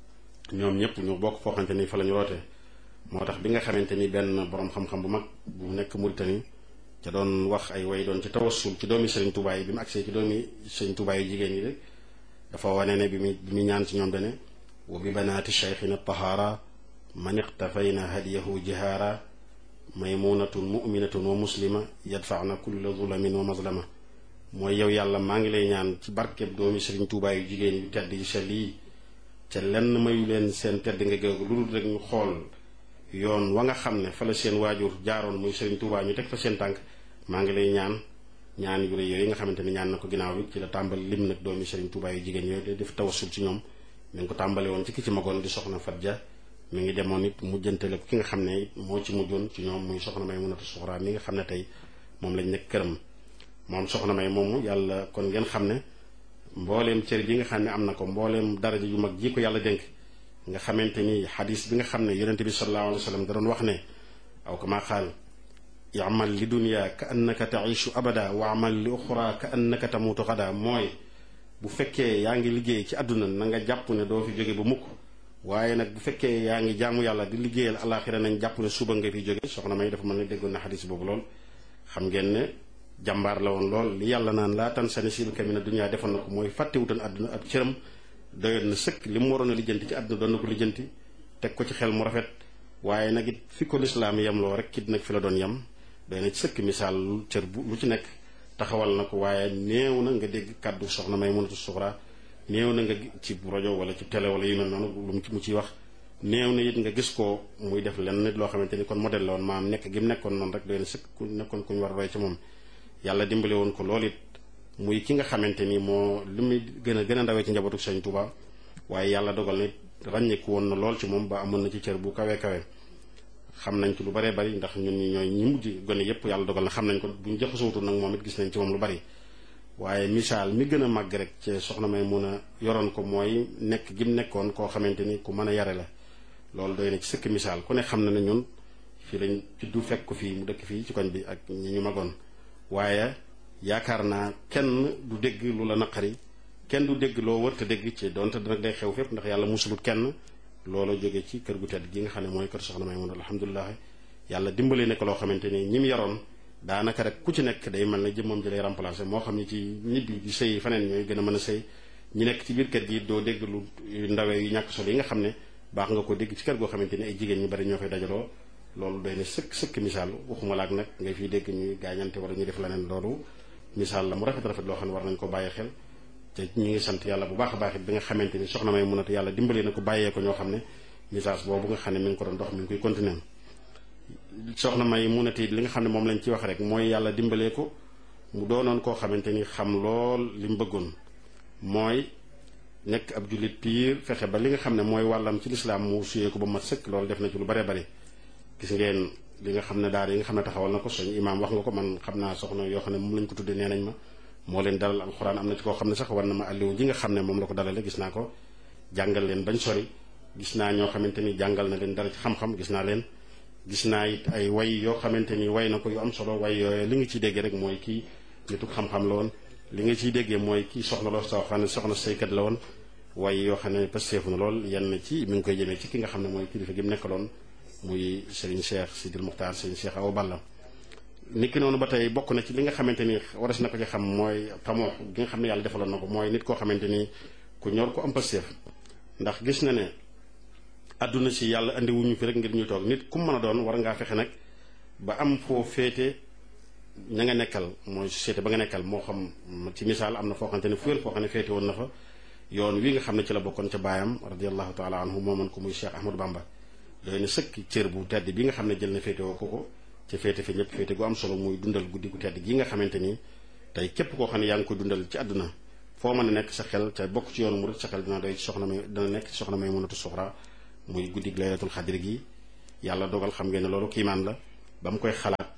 ñoom ñëpp ñu bokk foo xamante ni fa la ñu rootee moo tax bi nga xamante ni benn borom xam-xam bu mag bu nekk Mauritanie ca doon wax ay way doon ci tawassul ci doomi Serigne Touba yi bi mu agsee ci doomi Serigne Touba yu jigéen yi rek dafa wane ne bi mu bi mu ñaan ci ñoom dane wa bi banaati cheikhina tahaara man iqtafayna hadiyahu jihaara maymunatun muminatun wa muslima yadfaana kulla zulamin wa mazlama mooy yow yàlla maa ngi lay ñaan ci barkeb doomi Serigne Touba yu jigéen yu tedd yu sell yi ca lenn mayu leen seen tedd nga géegu lu dul rek ñu xool yoon wa nga xam ne fa la seen waajur jaaroon muy Serigne Touba ñu teg fa seen tànk maa ngi lay ñaan ñaan yu rëy yooyu nga xamante ni ñaan na ko ginnaaw bi ci la tàmbali lim nag doomi Serigne Touba yu jigéen yooyu def tawassul ci ñoom mi ngi ko tàmbale woon ci ki ci magoon di soxna Fat Dia mi ngi demoon it mujjantale ko ki nga xam ne moo ci mujjoon ci ñoom muy soxna may mënatu soxra mi nga xam ne tey moom lañ nekk këram moom soxna may moomu yàlla kon ngeen xam ne mbooleem cër ji nga xam ne am na ko mbooleem daraja yu mag ji ko yàlla dénk nga xamante ni xadis bi nga xam ne yonente bi sallallahu alayhi wa sallam da doon wax ne aw kama qaal i'mal li dunya ka annaka ta'ishu abada wa amal li uxra ka annaka tamutu xada mooy bu fekkee yaa ngi liggéey ci àdduna na nga jàpp ne doo fi jóge ba mukk waaye nag bu fekkee yaa ngi jaamu yàlla di liggéeyal alaxira nañ jàpp ne suba nga fi jóge soxna may dafa mën ne déggoon na xadis boobu lool xam ngeen ne jàmbaar la woon lool li yàlla naan laa tan sa nasiibaka mina dunya defoon na ko mooy fàttewutoon àdduna ab cëram doyoon na sëkk li mu waroon a lijjanti ci àdduna doon na ko lijjanti teg ko ci xel mu rafet waaye nag it fi ko lislaam yem loo rek kit nag fi la doon yem doy na ci sëkk misaal lu cër bu lu ci nekk taxawal na ko waaye néew na nga dégg kàddu soxna may mënatu soxra néew na nga ci rajo wala ci télé wala yu mel noonu lu mu ciy wax néew na it nga gis ko muy def lenn nit loo xamante ni kon modèle la woon maam nekk gi mu nekkoon noonu rek doy na sëkk ku nekkoon ku ñu war a roy ci moom yàlla dimbale woon ko loolu it muy ki nga xamante ni moo li muy gën a gën a ndawee ci njabootu Sëriñ Tuuba waaye yàlla dogal nit ràññeeku woon na lool ci moom ba amoon na ci cër bu kawe kawe xam nañ ci lu baree bari ndax ñun ñi ñooy ñi mujj gone yépp yàlla dogal na xam nañ ko buñ jaxasootul nag moom it gis nañ ci moom lu bari waaye misaal mi gën a màgg rek ci soxna may mun a yoroon ko mooy nekk gi mu nekkoon koo xamante ni ku mën a yare la loolu doy na ci sëkk misaal ku ne xam na ne ñun fii lañ juddu fekk ko fii mu dëkk fii ci koñ bi ak ñi ñu magoon waaye yaakaar naa kenn du dégg lu la naqari kenn du dégg loo wër te dégg ci donte nag day xew fépp ndax yàlla musulut kenn loolu jóge ci kër gu tedd gi nga xam ne mooy kër soxna may mun alhamdulilah yàlla dimbale ne ko loo xamante ni ñi mu yaroon daanaka rek ku ci nekk day mel ne jëmmam ji lay remplacé moo xam ne ci ñibbi di sëy faneen ñooy gën a mën a sëy ñi nekk ci biir kër gi doo dégg lu ndawee yu ñàkk solo yi nga xam ne baax nga ko dégg ci kër goo xamante ni ay jigéen ñu bari ñoo fay dajaloo loolu doy na sëkk sëkk misaal waxuma laak nag ngay fiy dégg ñuy gaañante wala ñuy def leneen loolu misaal la mu rafet rafet loo xam ne war nañ ko bàyyi xel te ñu ngi sant yàlla bu baax a baax it bi nga xamante ni soxna may mun a yàlla dimbali na ko bàyyee ko ñoo xam ne message boobu nga xam ne mi ngi ko doon dox mi ngi koy continuer soxna may mun a li nga xam ne moom lañ ci wax rek mooy yàlla dimbalee ko mu doonoon koo xamante ni xam lool li mu bëggoon mooy nekk ab jullit piir fexe ba li nga xam ne mooy wàllam ci lislaam mu suyee ko ba mat sëkk loolu def na ci lu bare bari gis ngeen li nga xam ne daara yi nga xam ne taxawal na ko soñ imaam wax nga ko man xam naa soxna yoo xam ne moom lañ ko tuddee nee nañ ma moo leen dalal alxuraan am na ci koo xam ne sax war na ma àlliwu ji nga xam ne moom la ko dalale gis naa ko jàngal leen bañ sori gis naa ñoo xamante ni jàngal na leen dara ci xam-xam gis naa leen gis naa it ay way yoo xamante ni way na ko yu am solo way yooyu li nga ciy déggee rek mooy kii nitu xam-xam la woon li nga ciy déggee mooy kii soxna loo soo xam ne soxna saykat la woon way yoo xam ne pasteefu na lool yenn ci mi ngi koy jëmee ci ki nga xam ne mooy kilifa gi mu nekkaloon muy Serigne Cheikh Sidil Muxtaar Serigne Cheikh Awa Balla niki noonu ba tey bokk na ci li nga xamante ni waras na ko ci xam mooy tamoo gi nga xam ne yàlla defaloon na ko mooy nit koo xamante ni ku ñor ko am pasteef ndax gis na ne àdduna si yàlla andi wuñu fi rek ngir ñu toog nit ku mën a doon war ngaa fexe nag ba am foo féete ña nga nekkal mooy société ba nga nekkal moo xam ci misaal am na foo xamante ne fu wér foo xam ne féete woon na fa yoon wi nga xam ne ci la bokkoon ca baayam radiallahu taala anhu mooman ko muy Cheikh Ahmadou Bamba doy na sëkk cër bu tedd bi nga xam ne jël na féete woo ko ko ca féete fi ñëpp féete gu am solo muy dundal guddi gu tedd gi nga xamante ni tey képp koo xam ne yaa ngi koy dundal ci àdduna foo mën a nekk sa xel te bokk ci yoonu murid sa xel dina doy ci soxna may dina nekk ci soxna may mënatu soxra muy guddi laylatul xadri gi yàlla dogal xam ngeen ne loolu kiimaan la ba mu koy xalaat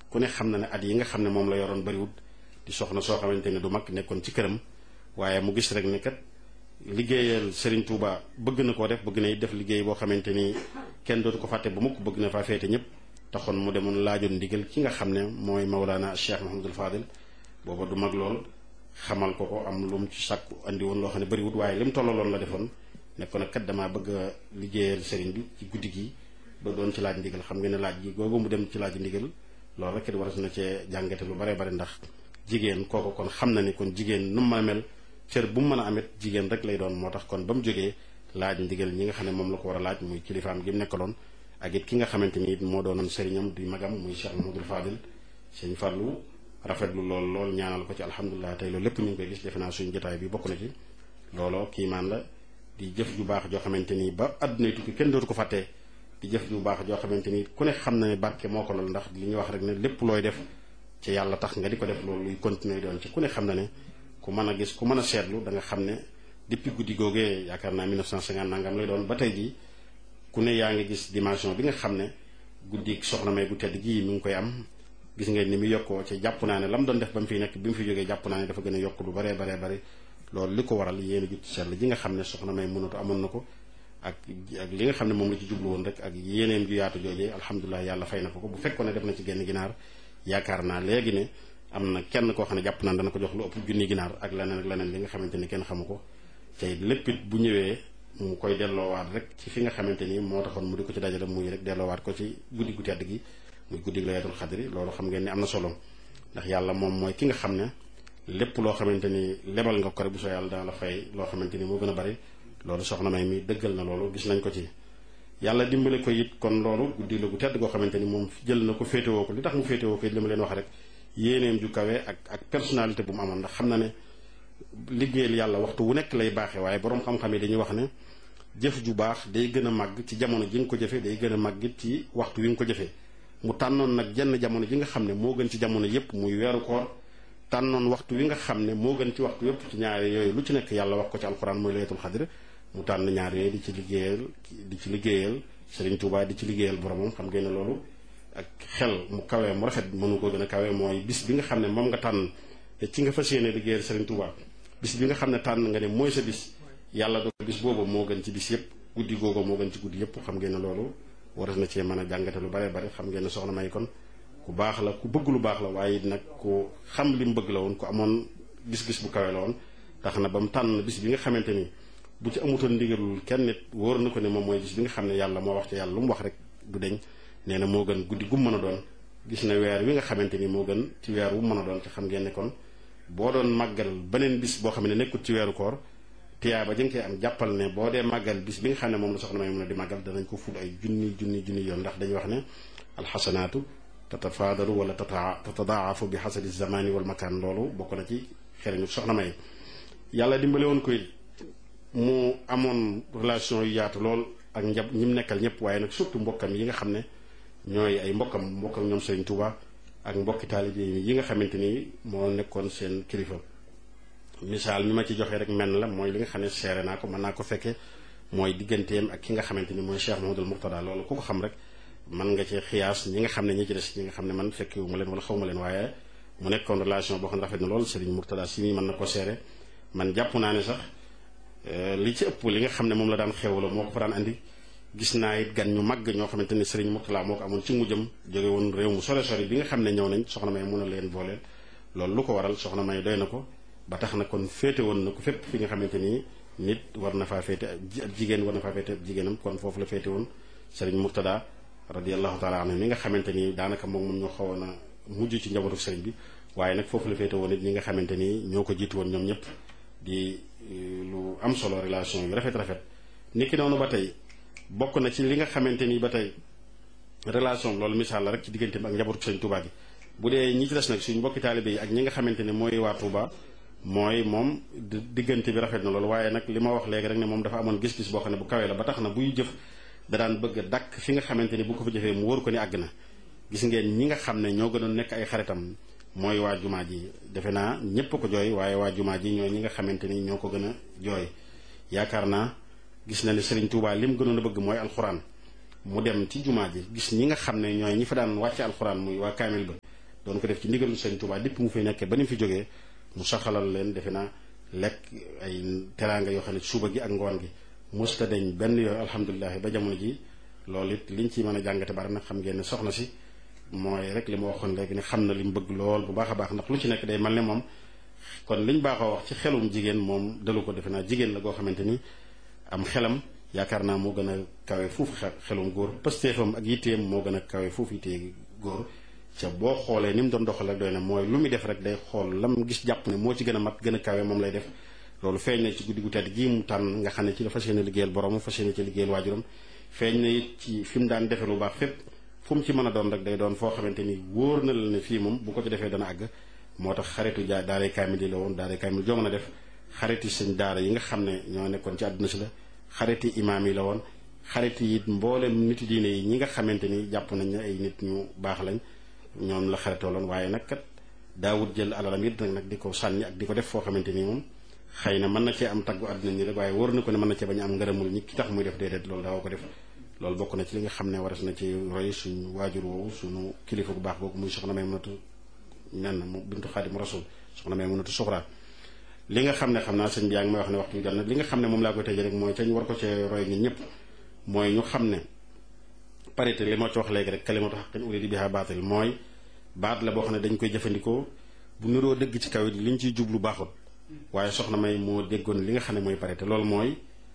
ku ne xam na ne at yi nga xam ne moom la yoroon bariwut di soxna soo xamante ne du mag nekkoon ci këram waaye mu gis rek ne kat liggéeyal Serigne Touba bëgg na koo def bëgg na def liggéey boo xamante ni kenn dootu ko fàtte ba mukk bëgg na faa féete ñëpp taxoon mu demoon laajoon ndigal ki nga xam ne mooy Mawlana Cheikh Mouhamadul Fadil booba du mag lool xamal ko ko am lu mu ci sàkku andi woon loo xam ne bariwut waaye li mu tollaloon la defoon nekkoon nag kat damaa bëgg a liggéeyal Serigne bi ci guddi gi ba doon ci laaj ndigal xam nga ne laaj gi googu mu dem ci laaj ndigal loolu rek it waras na cee jàngate lu bare bare ndax jigéen kooku kon xam na ni kon jigéen nu mu mën a mel cër bu mu mën a amit jigéen rek lay doon moo tax kon ba mu jógee laaj ndigal ñi nga xam ne moom la ko war a laaj muy kilifaam gi mu nekkaloon ak it ki nga xamante ni it moo doonoon sëriñam di magam muy Cheikh Mouhamadoul Fadil sëñ Fallou rafetlu lool lool ñaanal ko ci alhamdulilah tey loolu lépp ñu ngi koy gis defe naa suñu jotaay bi bokk na ci looloo kiimaan la di jëf ju baax joo xamante ni ba àdduna tukki kenn dootu ko fàttee di jëf ju baax joo xamante ni ku ne xam na ne barke moo ko lool ndax li ñuy wax rek ne lépp looy def ci yàlla tax nga di ko def loolu luy continuer doon ci ku ne xam na ne ku mën a gis ku mën a seetlu da nga xam ne depuis guddi googee yaakaar naa mille neuf cent cinquante nangam lay doon ba tey jii ku ne yaa ngi gis dimension bi nga xam ne guddi soxna May gu tedd gii mi ngi koy am gis ngeen ni mu yokkoo ci jàpp naa ne la mu doon def ba mu fiy nekk bi mu fi jógee jàpp naa ne dafa gën a yokk lu baree baree bari loolu li ko waral yéen a jut ci seetlu ji nga xam ne soxna May mënatu amoon na ko ak ak li nga xam ne moom la ci jublu woon rek ak yéeneem ju yaatu joojee alhamdulilah yàlla fay na ko ko bu fekkoon ne def na ci genn ginaar yaakaar naa léegi ne am na kenn koo xam ne jàpp naan dana ko jox lu ëpp junni ginaar ak leneen ak leneen li nga xamante ni kenn xamu ko tey léppit bu ñëwee mu koy delloowaat rek ci fi nga xamante ni moo taxoon mu di ko ci dajale muy rek delloowaat ko ci guddi gu tedd gi muy guddi laylatul xadri loolu xam ngeen ni am na solo ndax yàlla moom mooy ki nga xam ne lépp loo xamante ni lebal nga ko rek bu soo yàlla dana la fay loo xamante ni moo gën a bari loolu soxna May mi dëggal na loolu gis nañ ko ci yàlla dimbale ko it kon loolu guddi la gu tedd goo xamante ni moom jël na ko féetewoo ko li tax mu féetewoo ko it li ma leen wax rek yéeneem ju kawe ak ak personnalité bu mu amoon ndax xam na ne liggéeyal yàlla waxtu wu nekk lay baaxee waaye boroom xam-xam yi dañuy wax ne jëf ju baax day gën a màgg ci jamono ji nga ko jëfee day gën a màgg ci waxtu wi nga ko jëfee mu tànnoon nag jenn jamono ji nga xam ne moo gën ci jamono yépp muy weeru koor tànnoon waxtu wi nga xam ne moo gën ci waxtu yépp ci ñaari yooyu lu ci nekk yàlla wax ko ci alxuraan mooy laylatul xadr mu tànn ñaar yooyu di ci liggéeyal di ci liggéeyal Serigne Touba di ci liggéeyal boromam xam ngeen ne loolu ak xel mu kawee mu rafet mënu ko gën a kawee mooy bis bi nga xam ne moom nga tànn te ci nga fas yéene liggéeyal Serigne Touba bis bi nga xam ne tànn nga ne mooy sa bis yàlla do bis boobu moo gën ci bis yépp guddi googu moo gën ci guddi yépp xam ngeen ne loolu waras na cee mën a jàngate lu bare bare xam ngeen ne soxna May kon ku baax la ku bëgg lu baax la waaye it nag ku xam li mu bëgg la woon ku amoon gis-gis bu kawe la woon tax na ba mu tànn bis bi nga xamante ni bu ci amutoon ndigalul kenn nit wóor na ko ne moom mooy bis bi nga xam ne yàlla moo wax ci yàlla lu mu wax rek du deñ nee na moo gën guddi gu mën a doon gis na weer wi nga xamante ni moo gën ci weer wu mën a doon te xam ngeen ne kon boo doon màggal beneen bis boo xam ne nekkut ci weeru koor tiyaaba ja nga koy am jàppal ne boo dee màggal bis bi nga xam ne moom la soxna May mën a di màggal danañ ko ful ay junni junni junni yoon ndax dañuy wax ne alxasanaatu tatafaadalu wala tata tatadaafu bi xasadi zamani wal makaan loolu bokk na ci xereñu soxna May yàlla dimbale woon koy mu amoon relation yu yaatu lool ak njab ñi mu nekkal ñëpp waaye nag surtout mbokkam yi nga xam ne ñooy ay mbokkam mbokkam ñoom Serigne Touba ak mbokki taalibe yi nga xamante ni moo nekkoon seen kilifa misaal mi ma ci joxee rek menn la mooy li nga xam ne seere naa ko mën naa ko fekke mooy digganteem ak ki nga xamante ni mooy Cheikh Mouhamadoul Mourtada loolu ku ko xam rek mën nga ci xiyaas ñi nga xam ne ñi ci des ñi nga xam ne man fekkewu ma leen wala xaw ma leen waaye mu nekkoon relation boo xam ne rafet na lool Serigne Mourtada si mi mën na ko seere man jàpp naa ne sax li ci ëpp li nga xam ne moom la daan xew la moo ko fa daan andi gis naa it gan ñu màgg ñoo xamante ni Serigne Mourtada moo ko amoon ci mujjam jóge woon réew mu sore sori bi nga xam ne ñëw nañ soxna May mun a leen booleel loolu lu ko waral soxna May doy na ko ba tax na kon féete woon na ko fépp fi nga xamante ni nit war na faa féete ab jigéen war na faa féete ab jigéenam kon foofu la féete woon Serigne Mourtada radiyallahu taala anhu mi nga xamante ni daanaka moom moom ñoo xawoon a mujj ci njabootu Serigne bi waaye nag foofu la féete woon it ñi nga xamante ni ñoo ko jiitu woon ñoom ñëpp di lu am solo relation yu rafet rafet niki noonu ba tey bokk na ci li nga xamante ni ba tey relation loolu misaal la rek ci diggante bi ak njabootu Serigne Touba gi bu dee ñi ci des nag suñ mbokki taalibe yi ak ñi nga xamante ni mooy waa Touba mooy moom diggante bi rafet na loolu waaye nag li ma wax léegi rek ne moom dafa amoon gis-gis boo xam ne bu kawee la ba tax na buy jëf da daan bëgg a dakk fi nga xamante ni bu ko fa jëfee mu wóor ko ni àgg na gis ngeen ñi nga xam ne ñoo gënoon nekk ay xaritam mooy waa jumaa ji defe naa ñépp ko jooy waaye waa jumaa ji ñooy ñi nga xamante ni ñoo ko gën a jooy yaakaar naa gis na ne Serigne Touba li mu gënoon a bëgg mooy alxuraan mu dem ci jumaa ji gis ñi nga xam ne ñooy ñi fa daan wàcce alxuraan muy waa kaamil ba doon ko def ci ndigalu sëñ Touba dipp mu fi nekkee ba ni mu fi jógee mu saxalal leen defe naa lekk ay teraanga yoo xam ne suba gi ak ngoon gi musta deñ benn yooyu alhamdulilah ba jamono ji loolu it liñ ci mën a jàngate bari nag xam ngeen ne soxna si mooy rek li ma waxoon léegi ne xam na li mu bëgg lool bu baax a baax ndax lu ci nekk day mel ne moom kon liñ baaxoo wax ci xelum jigéen moom dalu ko defe naa jigéen la goo xamante ni am xelam yaakaar naa moo gën a kawe fuufu xelum góor pëstéefam ak yitteem moo gën a kawe fuufu yittee góor ca boo xoolee ni mu doon doxal rek doy na mooy lu muy def rek day xool lam gis jàpp ne moo ci gën a mat gën a kawe moom lay def loolu feeñ na ci guddi gu tedd gii mu tànn nga xam ne ci la fas yéene liggéeyal borom fas yéene ci liggéeyal waajuram feeñ na it ci fi mu daan defe lu baax fépp fu mu ci mën a doon rek day doon foo xamante ni wóor na la ne fii moom bu ko ci defee dana àgg moo tax xaritu jaa daaray kaamil yi la woon daaray kaamil joo mën a def xariti sëñ daara yi nga xam ne ñoo nekkoon ci àdduna si la xariti imaam yi la woon xariti it mboolem nit diine yi ñi nga xamante ni jàpp nañ ne ay nit ñu baax lañ ñoom la xaritoo loon waaye nag kat daawut jël alalam it nag di ko sànni ak di ko def foo xamante ni moom xëy na mën na cee am taggu àdduna ñi rek waaye wóor na ko ne mën na cee bañ a am ngërëmul ñi ki tax muy def déedéet loolu daaw ko def loolu bokk na ci li nga xam ne waras na ci roy suñu waajur woowu suñu kilifa gu baax googu muy soxna may mënatu nen mu bintu xaadim rasul soxna may mënatu suxraa li nga xam ne xam naa sëñ bi yaa ngi may wax ne waxtu bi jot na li nga xam ne moom laa koy tëjee rek mooy te ñu war ko cee roy ñun ñëpp mooy ñu xam ne parité li ma ci wax léegi rek kalimatu haqqin urida biha baatil mooy baat la boo xam ne dañ koy jëfandikoo bu niroo dëgg ci kaw it li ñu ciy jublu baaxut waaye soxna may moo déggoon li nga xam ne mooy parité loolu mooy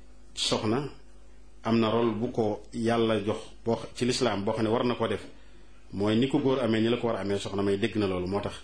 soxna am na rôle bu ko yàlla jox boo ci lislaam boo xam ne war na ko def mooy ni ko góor amee ni la ko war a amee soxna may dégg na loolu moo tax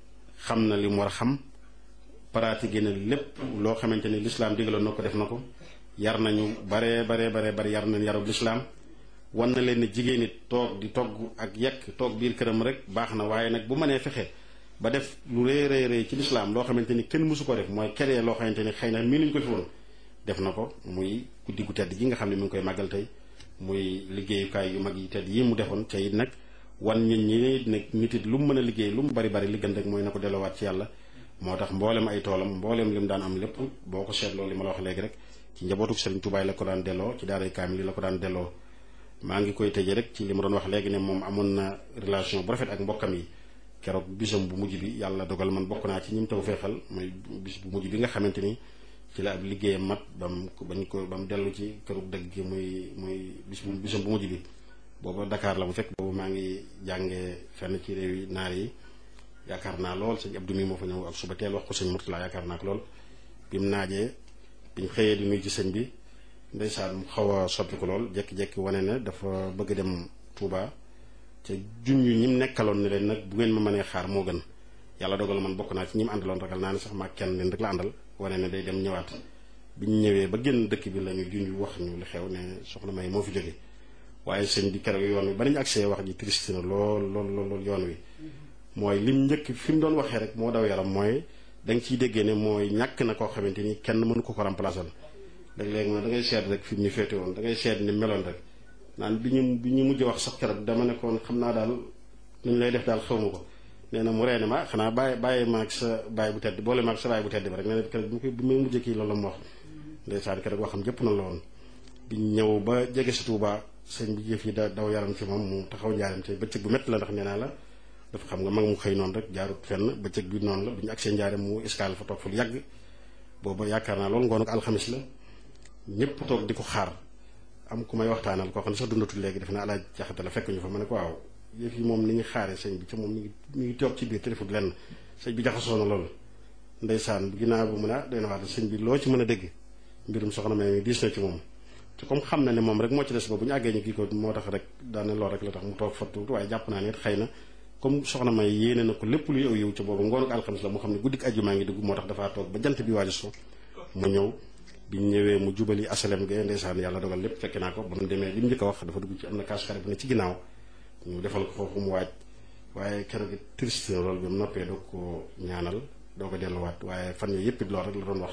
xam na li mu war a xam pratiqué na lépp loo xamante ni lislaam digaloon na ko def na ko yar nañu baree baree baree bari yar nañ yarub lislaam wan na leen ne jigéen it toog di togg ak yekk toog biir këram rek baax na waaye nag bu mënee fexe ba def lu rëy rëy rëy ci lislaam loo xamante ni kenn mësu ko def mooy keree loo xamante ni xëy na mii nuñ ko fi woon def na ko muy guddi gu tedd gi nga xam ne mi ngi koy màggal tey muy liggéeyukaay yu mag yi tedd yi mu defoon ca it nag wan nit ñi nag nit it lu mu mën a liggéey lu mu bari bari li gën rek mooy na ko delloowaat ci yàlla moo tax mboolem ay toolam mboolem li mu daan am lépp boo ko seetloo li ma la wax léegi rek ci njabootu Sëriñ Tuubaa la ko daan delloo ci daaray kaamil la ko daan delloo maa ngi koy tëjee rek ci li ma doon wax léegi ne moom amoon na relation bu rafet ak mbokkam yi keroog bisam bu mujj bi yàlla dogal man bokk naa ci ñi mu taw feexal mooy bis bu mujj bi nga xamante ni ci la ab liggéeyam mat bam bañ ko ba mu dellu ci këru dëgg gi muy muy bis bu bisam bu mujj bi booba Dakar la mu fekk boobu maa ngi jàngee fenn ci réew yi naar yi yaakaar naa lool sëñ Abdou mi moo fa ñëw ak suba teel wax ko sëñ Murtala yaakaar naa ko lool bi mu naajee bi ñu xëyee di nuyu ci sëñ bi ndeysaan mu xaw a soppi ko lool jékki-jékki wane ne dafa bëgg dem Touba ca junj ñi mu nekkaloon ne leen nag bu ngeen ma mënee xaar moo gën yàlla dogal man bokk naa ci ñi mu àndaloon ragal naa ne sax maa kenn leen rek la àndal wane ne day dem ñëwaat bi ñu ñëwee ba génn dëkk bi la ñu junj wax ñu li xew ne soxna May moo fi jóge waaye sëñ bi keroog yoon wi ba nañu agsee wax ji triste na lool lool lool yoon wi mooy lim njëkk fi mu doon waxee rek moo daw yaram mooy da nga ciy déggee ne mooy ñàkk na koo xamante ni kenn mënu ko ko remplacer léeg-léeg ma da ngay seet rek fi mu ñu féete woon da ngay seet ni meloon rek naan bi ñu bi ñu mujj wax sax keroog dama nekkoon xam naa daal nuñ lay def daal xaw ma ko nee na mu reene ma xanaa bàyyi bàyyi ma ak sa bàyyi bu tedd boole ma ak sa bàyyi bu tedd ba rek nee na keroog bi ma koy bi may mujjee kii loolu la mu wax ndeysaan keroog waxam jëpp na la woon bi ñu ñëw ba jege si Touba sëñ bi jëf yi da daw yaram ci moom mu taxaw njaaram te bëccëg bu métti la ndax nee naa la dafa xam nga mag mu xëy noonu rek jaarut fenn bëccëg bi noonu la bi ñu agsee njaaram mu escale fa toog fa lu yàgg booba yaakaar naa loolu ngoonu ko alxamis la ñëpp toog di ko xaar am ku may waxtaanal koo xam ne sax dundatul léegi def naa alaaj jaxate la fekk ñu fa ma ne ko waaw yëf yi moom ni ñu xaaree sëñ bi ca moom mi ngi mi ngi toog ci biir te defut lenn sëñ bi jaxasoo na loolu ndeysaan ginnaaw bu mu ne ah doy na waat sëñ bi loo ci mën a dégg mbirum soxna May diis na ci moom te comme xam na ne moom rek moo ci des ba bu ñu àggee ñu kii ko moo tax rek daane lool rek la tax mu toog fattu waaye jàpp naa ne xëy na comme soxna May yéene na ko lépp luy aw yiw ca boobu ngoonu alxamis la mu xam ne guddik àjjuma ngi dugg moo tax dafaa toog ba jant bi waaju so mu ñëw bi ñu ñëwee mu jubali asalem ge ndeysaan yàlla dogal lépp fekk naa ko ba mu demee li mu njëkk a wax dafa dugg ci am na kaas xare bu ne ci ginnaaw ñu defal ko foofu mu waaj waaye keroog it triste loolu bi mu noppee doo ko ñaanal doo ko delluwaat waaye fan yooyu yëpp it loolu rek la doon wax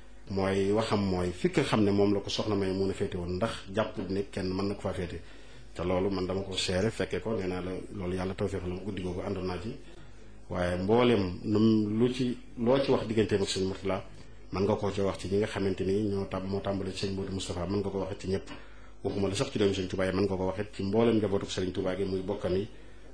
mooy waxam mooy fi nga xam ne moom la ko soxna May mun a féete woon ndax jàpp ne kenn mën na ko faa féete te loolu man dama ko seere fekkee ko nee naa la loolu yàlla tawfeex la mu guddi googu àndoon naa ci waaye mboolem num lu ci loo ci wax digganteem ak sëñ Murtala mën nga koo ci wax ci ñi nga xamante ni ñoo tam moo tàmbale sëñ Modou Moustapha mën nga ko waxee ci ñëpp waxuma la sax ci doomu sëñ Touba yi mën nga ko waxee ci mboolem njabootu sëriñ Touba gi muy bokkam yi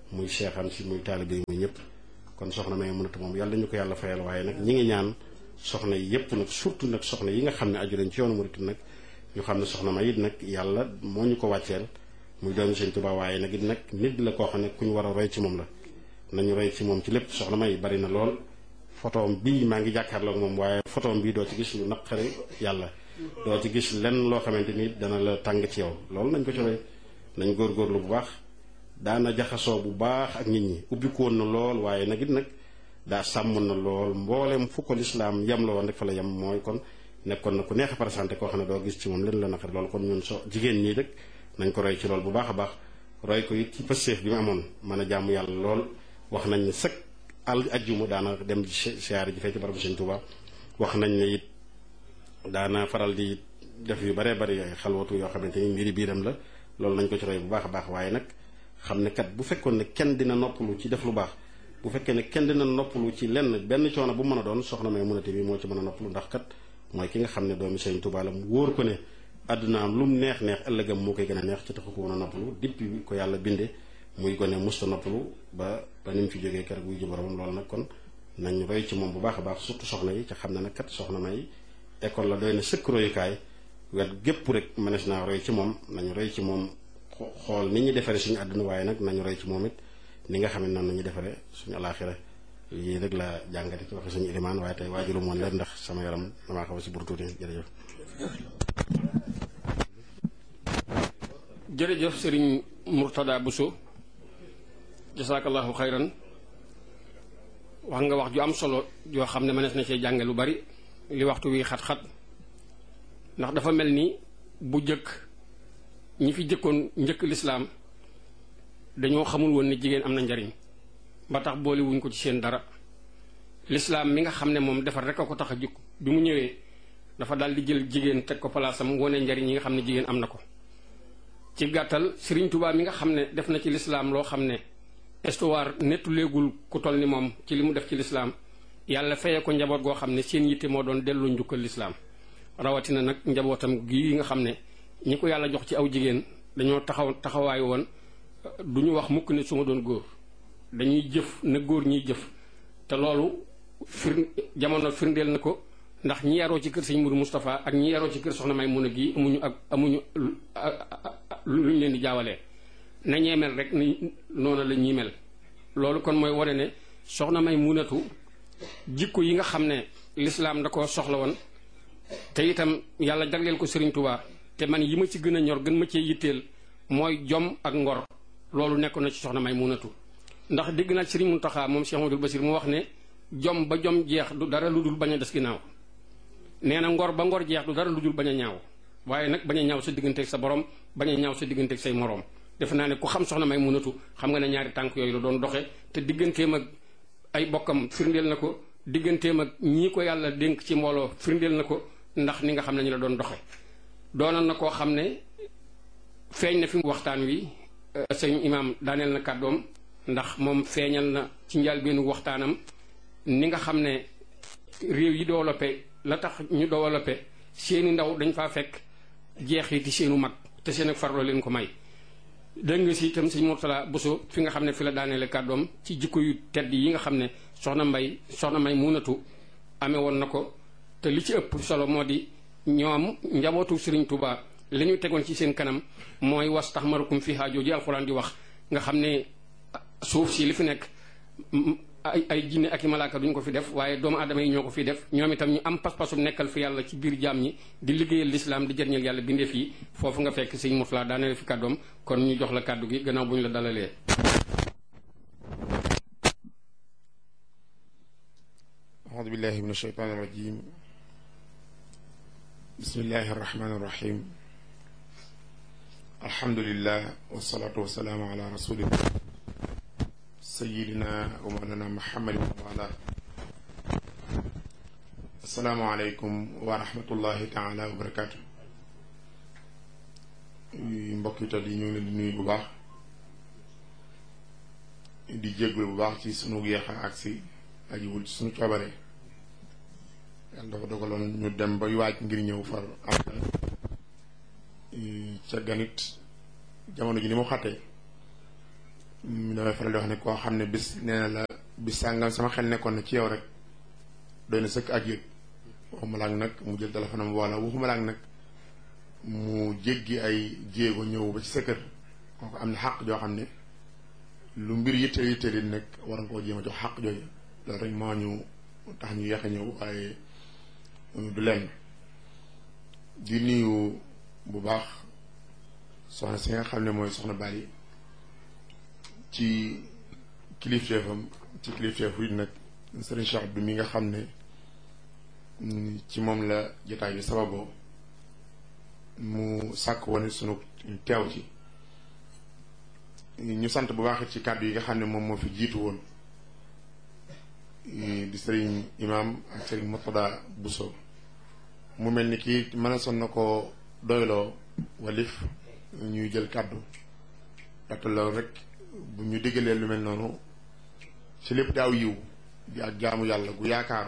muy seexam si muy taalibe yi muy ñëpp kon soxna May Munatu moom yàlla ñu ko yàlla fayal waaye nag ñi ngi ñaan soxna yi yëpp nag surtout nag soxna yi nga xam ne aju lañ ci yoonu murit nag ñu xam ne soxna May it nag yàlla moo ñu ko wàcceel muy doomi Sëñ Tuubaa waaye nag it nag nit la koo xam ne ku ñu war a roy ci moom la nañu roy ci moom ci lépp soxna May bari na lool photoom bii maa ngi jàkkaarloog moom waaye photoom bii doo ci gis lu naqari yàlla doo ci gis lenn loo xamante ni dana la tàng ci yow loolu nañ ko ci roy nañ góorgóorlu bu baax daana jaxasoo bu baax ak nit ñi ubbi ko woon na lool waaye nag it nag daa sàmm na lool mboolem fu ko lislaam yem la woon rek fa la yem mooy kon nekkoon na ku neex a présenté koo xam ne doo gis ci moom leen la naqari loolu kon ñun so jigéen ñii rek nañ ko roy ci lool bu baax a baax roy ko it ci pëstéef bi mu amoon mën a jàmm yàlla lool wax nañ ne sëkk al ajjuma daana dem siyaare ji fee ci barabu Sëñ Tuubaa wax nañ ne it daana faral di def yu baree bari ay xalwatu yoo xamante ni mbiri biiram la loolu nañ ko ci roy bu baax a baax waaye nag xam ne kat bu fekkoon ne kenn dina noppalu ci def lu baax bu fekkee ne kenn dina noppalu ci lenn benn coono bu mën a doon soxna May Munatu bi moo ci mën a noppalu ndax kat mooy ki nga xam ne doomi Sëñ Tuubaa la mu wóor ko ne àddunaam lu mu neex neex ëllëgam moo koy gën a neex ci taxu ko woon a noppalu depuis ko yàlla binde muy gone musta noppalu ba ba ni mu fi jógee keroog wuy ji boromam loolu nag kon nañ roy ci moom bu baax a baax surtout soxna yi ca xam ne nag kat soxna May école la doy na sëkk royukaay wet gépp rek mënees naa roy ci moom nañu roy ci moom xool ni ñu defaree suñu àdduna waaye nag nañu roy ci moom it ni nga xam ne noonu nañu defaree suñu alaaxira lii rek la jàngate ci waxe suñu ilimaan waaye tey waajulu moon leen ndax sama yaram damaa xaw a si bur tuuti jërëjëf jërëjëf sëriñ Murtada Bousso jasaakallahu xayran wax nga wax ju am solo yoo xam ne mënees na cee jànge lu bari li waxtu wi xat-xat ndax dafa mel ni bu jëkk ñi fi jëkkoon njëkk lislaam dañoo xamul woon ne jigéen am na njariñ ba tax boole wuñ ko ci seen dara lislaam mi nga xam ne moom defar rek a ko tax a jukk bi mu ñëwee dafa daal di jël jigéen teg ko palaasam wone njariñ yi nga xam ne jigéen am na ko ci gàttal Sëriñ Tuubaa mi nga xam ne def na ci lislaam loo xam ne histoire nettu léegul ku toll ni moom ci li mu def ci lislaam yàlla feye ko njaboot goo xam ne seen yitte moo doon delloo njukkal lislaam rawatina nag njabootam gii nga xam ne ñi ko yàlla jox ci aw jigéen dañoo taxaw taxawaay woon du ñu wax mukk ne su ma doon góor dañuy jëf na góor ñiy jëf te loolu fir jamono firndeel na ko ndax ñi yaroo ci kër sëñ Mourou Moustapha ak ñi yaroo ci kër soxna May Muna gii amuñu ak amuñu luñ leen di jaawalee na ñee mel rek ni noonu la ñuy mel loolu kon mooy wane ne soxna May Munatu jikko yi nga xam ne lislaam da ko soxla woon te itam yàlla jagleel ko Sëriñ Tuubaa te man yi ma ci gën a ñor gën ma cee yitteel mooy jom ak ngor loolu nekkoon na ci soxna May Munatu ndax dégg naa Sëriñ Muntaxa moom Cheikh Amadou Bassir mu wax ne jom ba jom jeex du dara lu dul bañ a des ginnaaw nee na ngor ba ngor jeex du dara lu dul bañ a ñaaw waaye nag bañ a ñaaw sa digganteeg sa borom bañ a ñaaw sa digganteeg say moroom defe naa ne ku xam soxna May Munatu xam nga ne ñaari tànk yooyu la doon doxe te digganteem ak ay bokkam firndeel na ko digganteem ak ñii ko yàlla dénk ci mbooloo firndeel na ko ndax ni nga xam ne ñu la doon doxe doonoon na koo xam ne feeñ na fi waxtaan wi sëñ imaam daaneel na kàddoom ndax moom feeñal na ci njëlbéenu waxtaanam ni nga xam ne réew yi développé la tax ñu développé seeni ndaw dañ faa fekk jeexiti seenu mag te seen ak farloo leen ko may dégg nga si itam sëñ Murtada Bousso fi nga xam ne fi la daaneele kàddoom ci jikko yu tedd yi nga xam ne soxna mbay soxna May Munatu amee woon na ko te li ci ëpp solo moo di ñoom njabootu Sëriñ Tuubaa li ñu tegoon ci seen kanam mooy was tax marukum fi haajoo ji alxuraan di wax nga xam ne suuf si li fi nekk ay ay jinne ak i malaaka duñ ko fi def waaye doomu aadama yi ñoo ko fi def ñoom itam ñu am pas-pasum nekkal fi yàlla ci biir jaam ñi di liggéeyal lislaam di jëriñal yàlla bindeef yi foofu nga fekk sëñ Murtada daaneel fi kàddoom kon ñu jox la kàddu gi gannaaw bu ñu la dalalee. أعوذ بالله من الشيطان الرجيم بسم الله الرحمن الرحيم الحمد لله والصلاة والسلام على رسول الله سيدنا ومولانا محمد وعلى السلام عليكم ورحمة الله تعالى وبركاته mbokk yi ñu ngi leen di nuyu bu baax di jégalu bu baax ci sunu yeex a agsi ajiwul ci sunu coobare yàlla dafa dogaloon ñu dem bay waaj ngir ñëw far am ca ganit jamono ji ni mu xattee damay faral di wax ne koo xam ne bis nee na la bis sàngam sama xel nekkoon na ci yow rek doy na sëkk ak yëg waxuma laak nag mu jël téléphone am wala waxuma laak nag mu jéggi ay jéego ñëw ba ci sa kër kooku am na xàq joo xam ne lu mbir yitte yitte li nag war nga koo jéem a jox xàq jooju loolu rek moo ñu tax ñu yeex a ñëw waaye du lenn di nuyu bu baax soxna si nga xam ne mooy soxna Bali ci kilifteefam ci kilifteefu it nag Serigne Cheikh Abdou mi nga xam ne ci moom la jotaay bi sababoo mu sàkk woon sunu teew ci ñu sant bu baax ci kàddu yi nga xam ne moom moo fi jiitu woon di sëriñ imam ak sëriñ Murtada Bousso mu mel ni kii mën a son na ko doyloo walif ñuy jël kàddu ndaxte loolu rek bu ñu diggalee lu mel noonu ci lépp daaw yiw di ak jaamu yàlla gu yaakaaru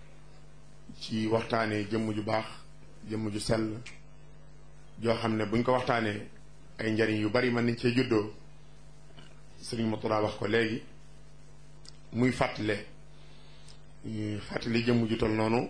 ci waxtaanee jëmm ju baax jëmm ju sell joo xam ne buñ ko waxtaanee ay njariñ yu bari mën nañ cee juddoo sëriñ Murtada wax ko léegi muy fàttale fàttali jëmm ju tol noonu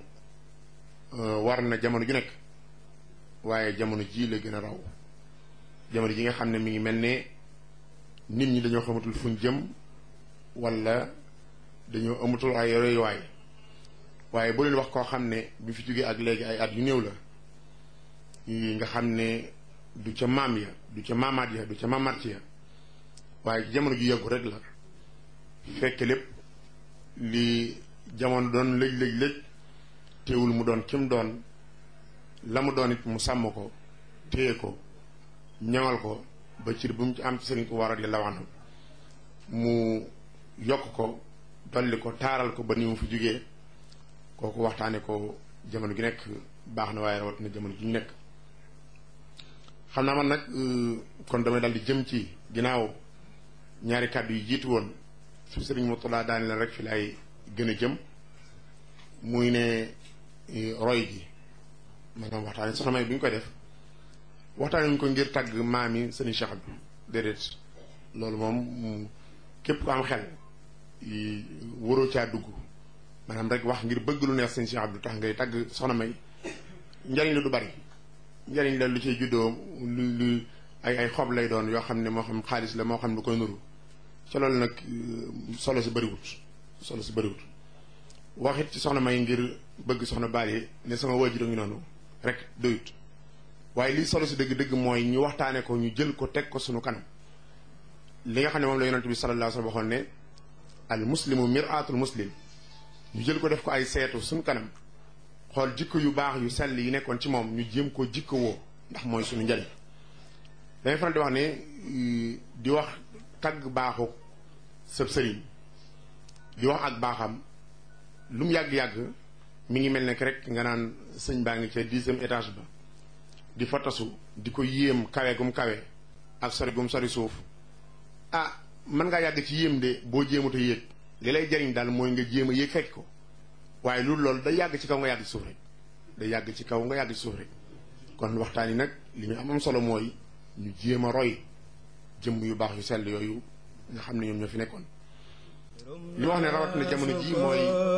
war na jamono ju nekk waaye jamono ji la gën a raw jamono ji nga xam ne mi ngi mel ne nit ñi dañoo xamatul fuñ jëm wala dañoo amatul ay royuwaay waaye boo leen wax koo xam ne bi fi jógee ak léegi ay at yu néew la nga xam ne du ca maam ya du ca maamaat ya du ca maamaat ya waaye jamono ju yàggu rek la fekk lépp li jamono doon lëj lëj lëj teewul mu doon kim doon la mu doon it mu sàmm ko téye ko ñaŋal ko ba cir bu mu ci am ci sëriñ ko waral yàlla wax na mu yokk ko dolli ko taaral ko ba ni mu fi jógee kooku waxtaane ko jamono gi nekk baax na waaye rawat na jamono gi ñu nekk xam naa man nag kon damay dal di jëm ci ginnaaw ñaari kàddu yi jiitu woon su sëriñ Murtada daane la rek fi lay gën a jëm muy ne roy gi maanaam waxtaane soxna May bu ñu koy def waxtaane ñu ko ngir tàgg maam yi sëriñ Cheikh Abdou déedéet loolu moom képp ko am xel waroo caa dugg maanaam rek wax ngir bëgg lu neex sëriñ Cheikh Abdou tax ngay tàgg soxna May njariñ la du bari njariñ la lu ciy juddoo lu lu ay ay xob lay doon yoo xam ne moo xam xaalis la moo xam lu koy nuru ca loolu nag solo si bëriwut solo si bëriwut waxit ci soxna May ngir bëgg soxna Bali ne sama waajur a ngi noonu rek doyut waaye lii solo si dëgg-dëgg mooy ñu waxtaane ko ñu jël ko teg ko sunu kanam li nga xam ne moom la yonent bi sallallahu alayhi wa sallam waxoon ne al muslimu mir'atul muslim ñu jël ko def ko ay seetu sunu kanam xool jikko yu baax yu sell yi nekkoon ci moom ñu jéem koo jikko woo ndax mooy sunu njariñ dangay faral di wax ne di wax tagg baaxu sëb sëriñ di wax ak baaxam lu mu yàgg-yàgg mi ngi mel ne rek nga naan sëñ baa ngi ca dixième étage ba di fa tasu di ko yéem kawe gum kawe ak sori gum sori suuf ah mën ngaa yàgg ci yéem de boo jéemut a yéeg li lay jariñ daal mooy nga jéem a yéeg fekk ko waaye loolu loolu day yàgg ci kaw nga yàgg ci suuf rek day yàgg ci kaw nga yàgg ci suuf rek kon waxtaan yi nag li ñu am am solo mooy ñu jéem a roy jëmm yu baax yu sell yooyu nga xam ne ñoom ñoo fi nekkoon li wax ne rawat na jamono ji mooy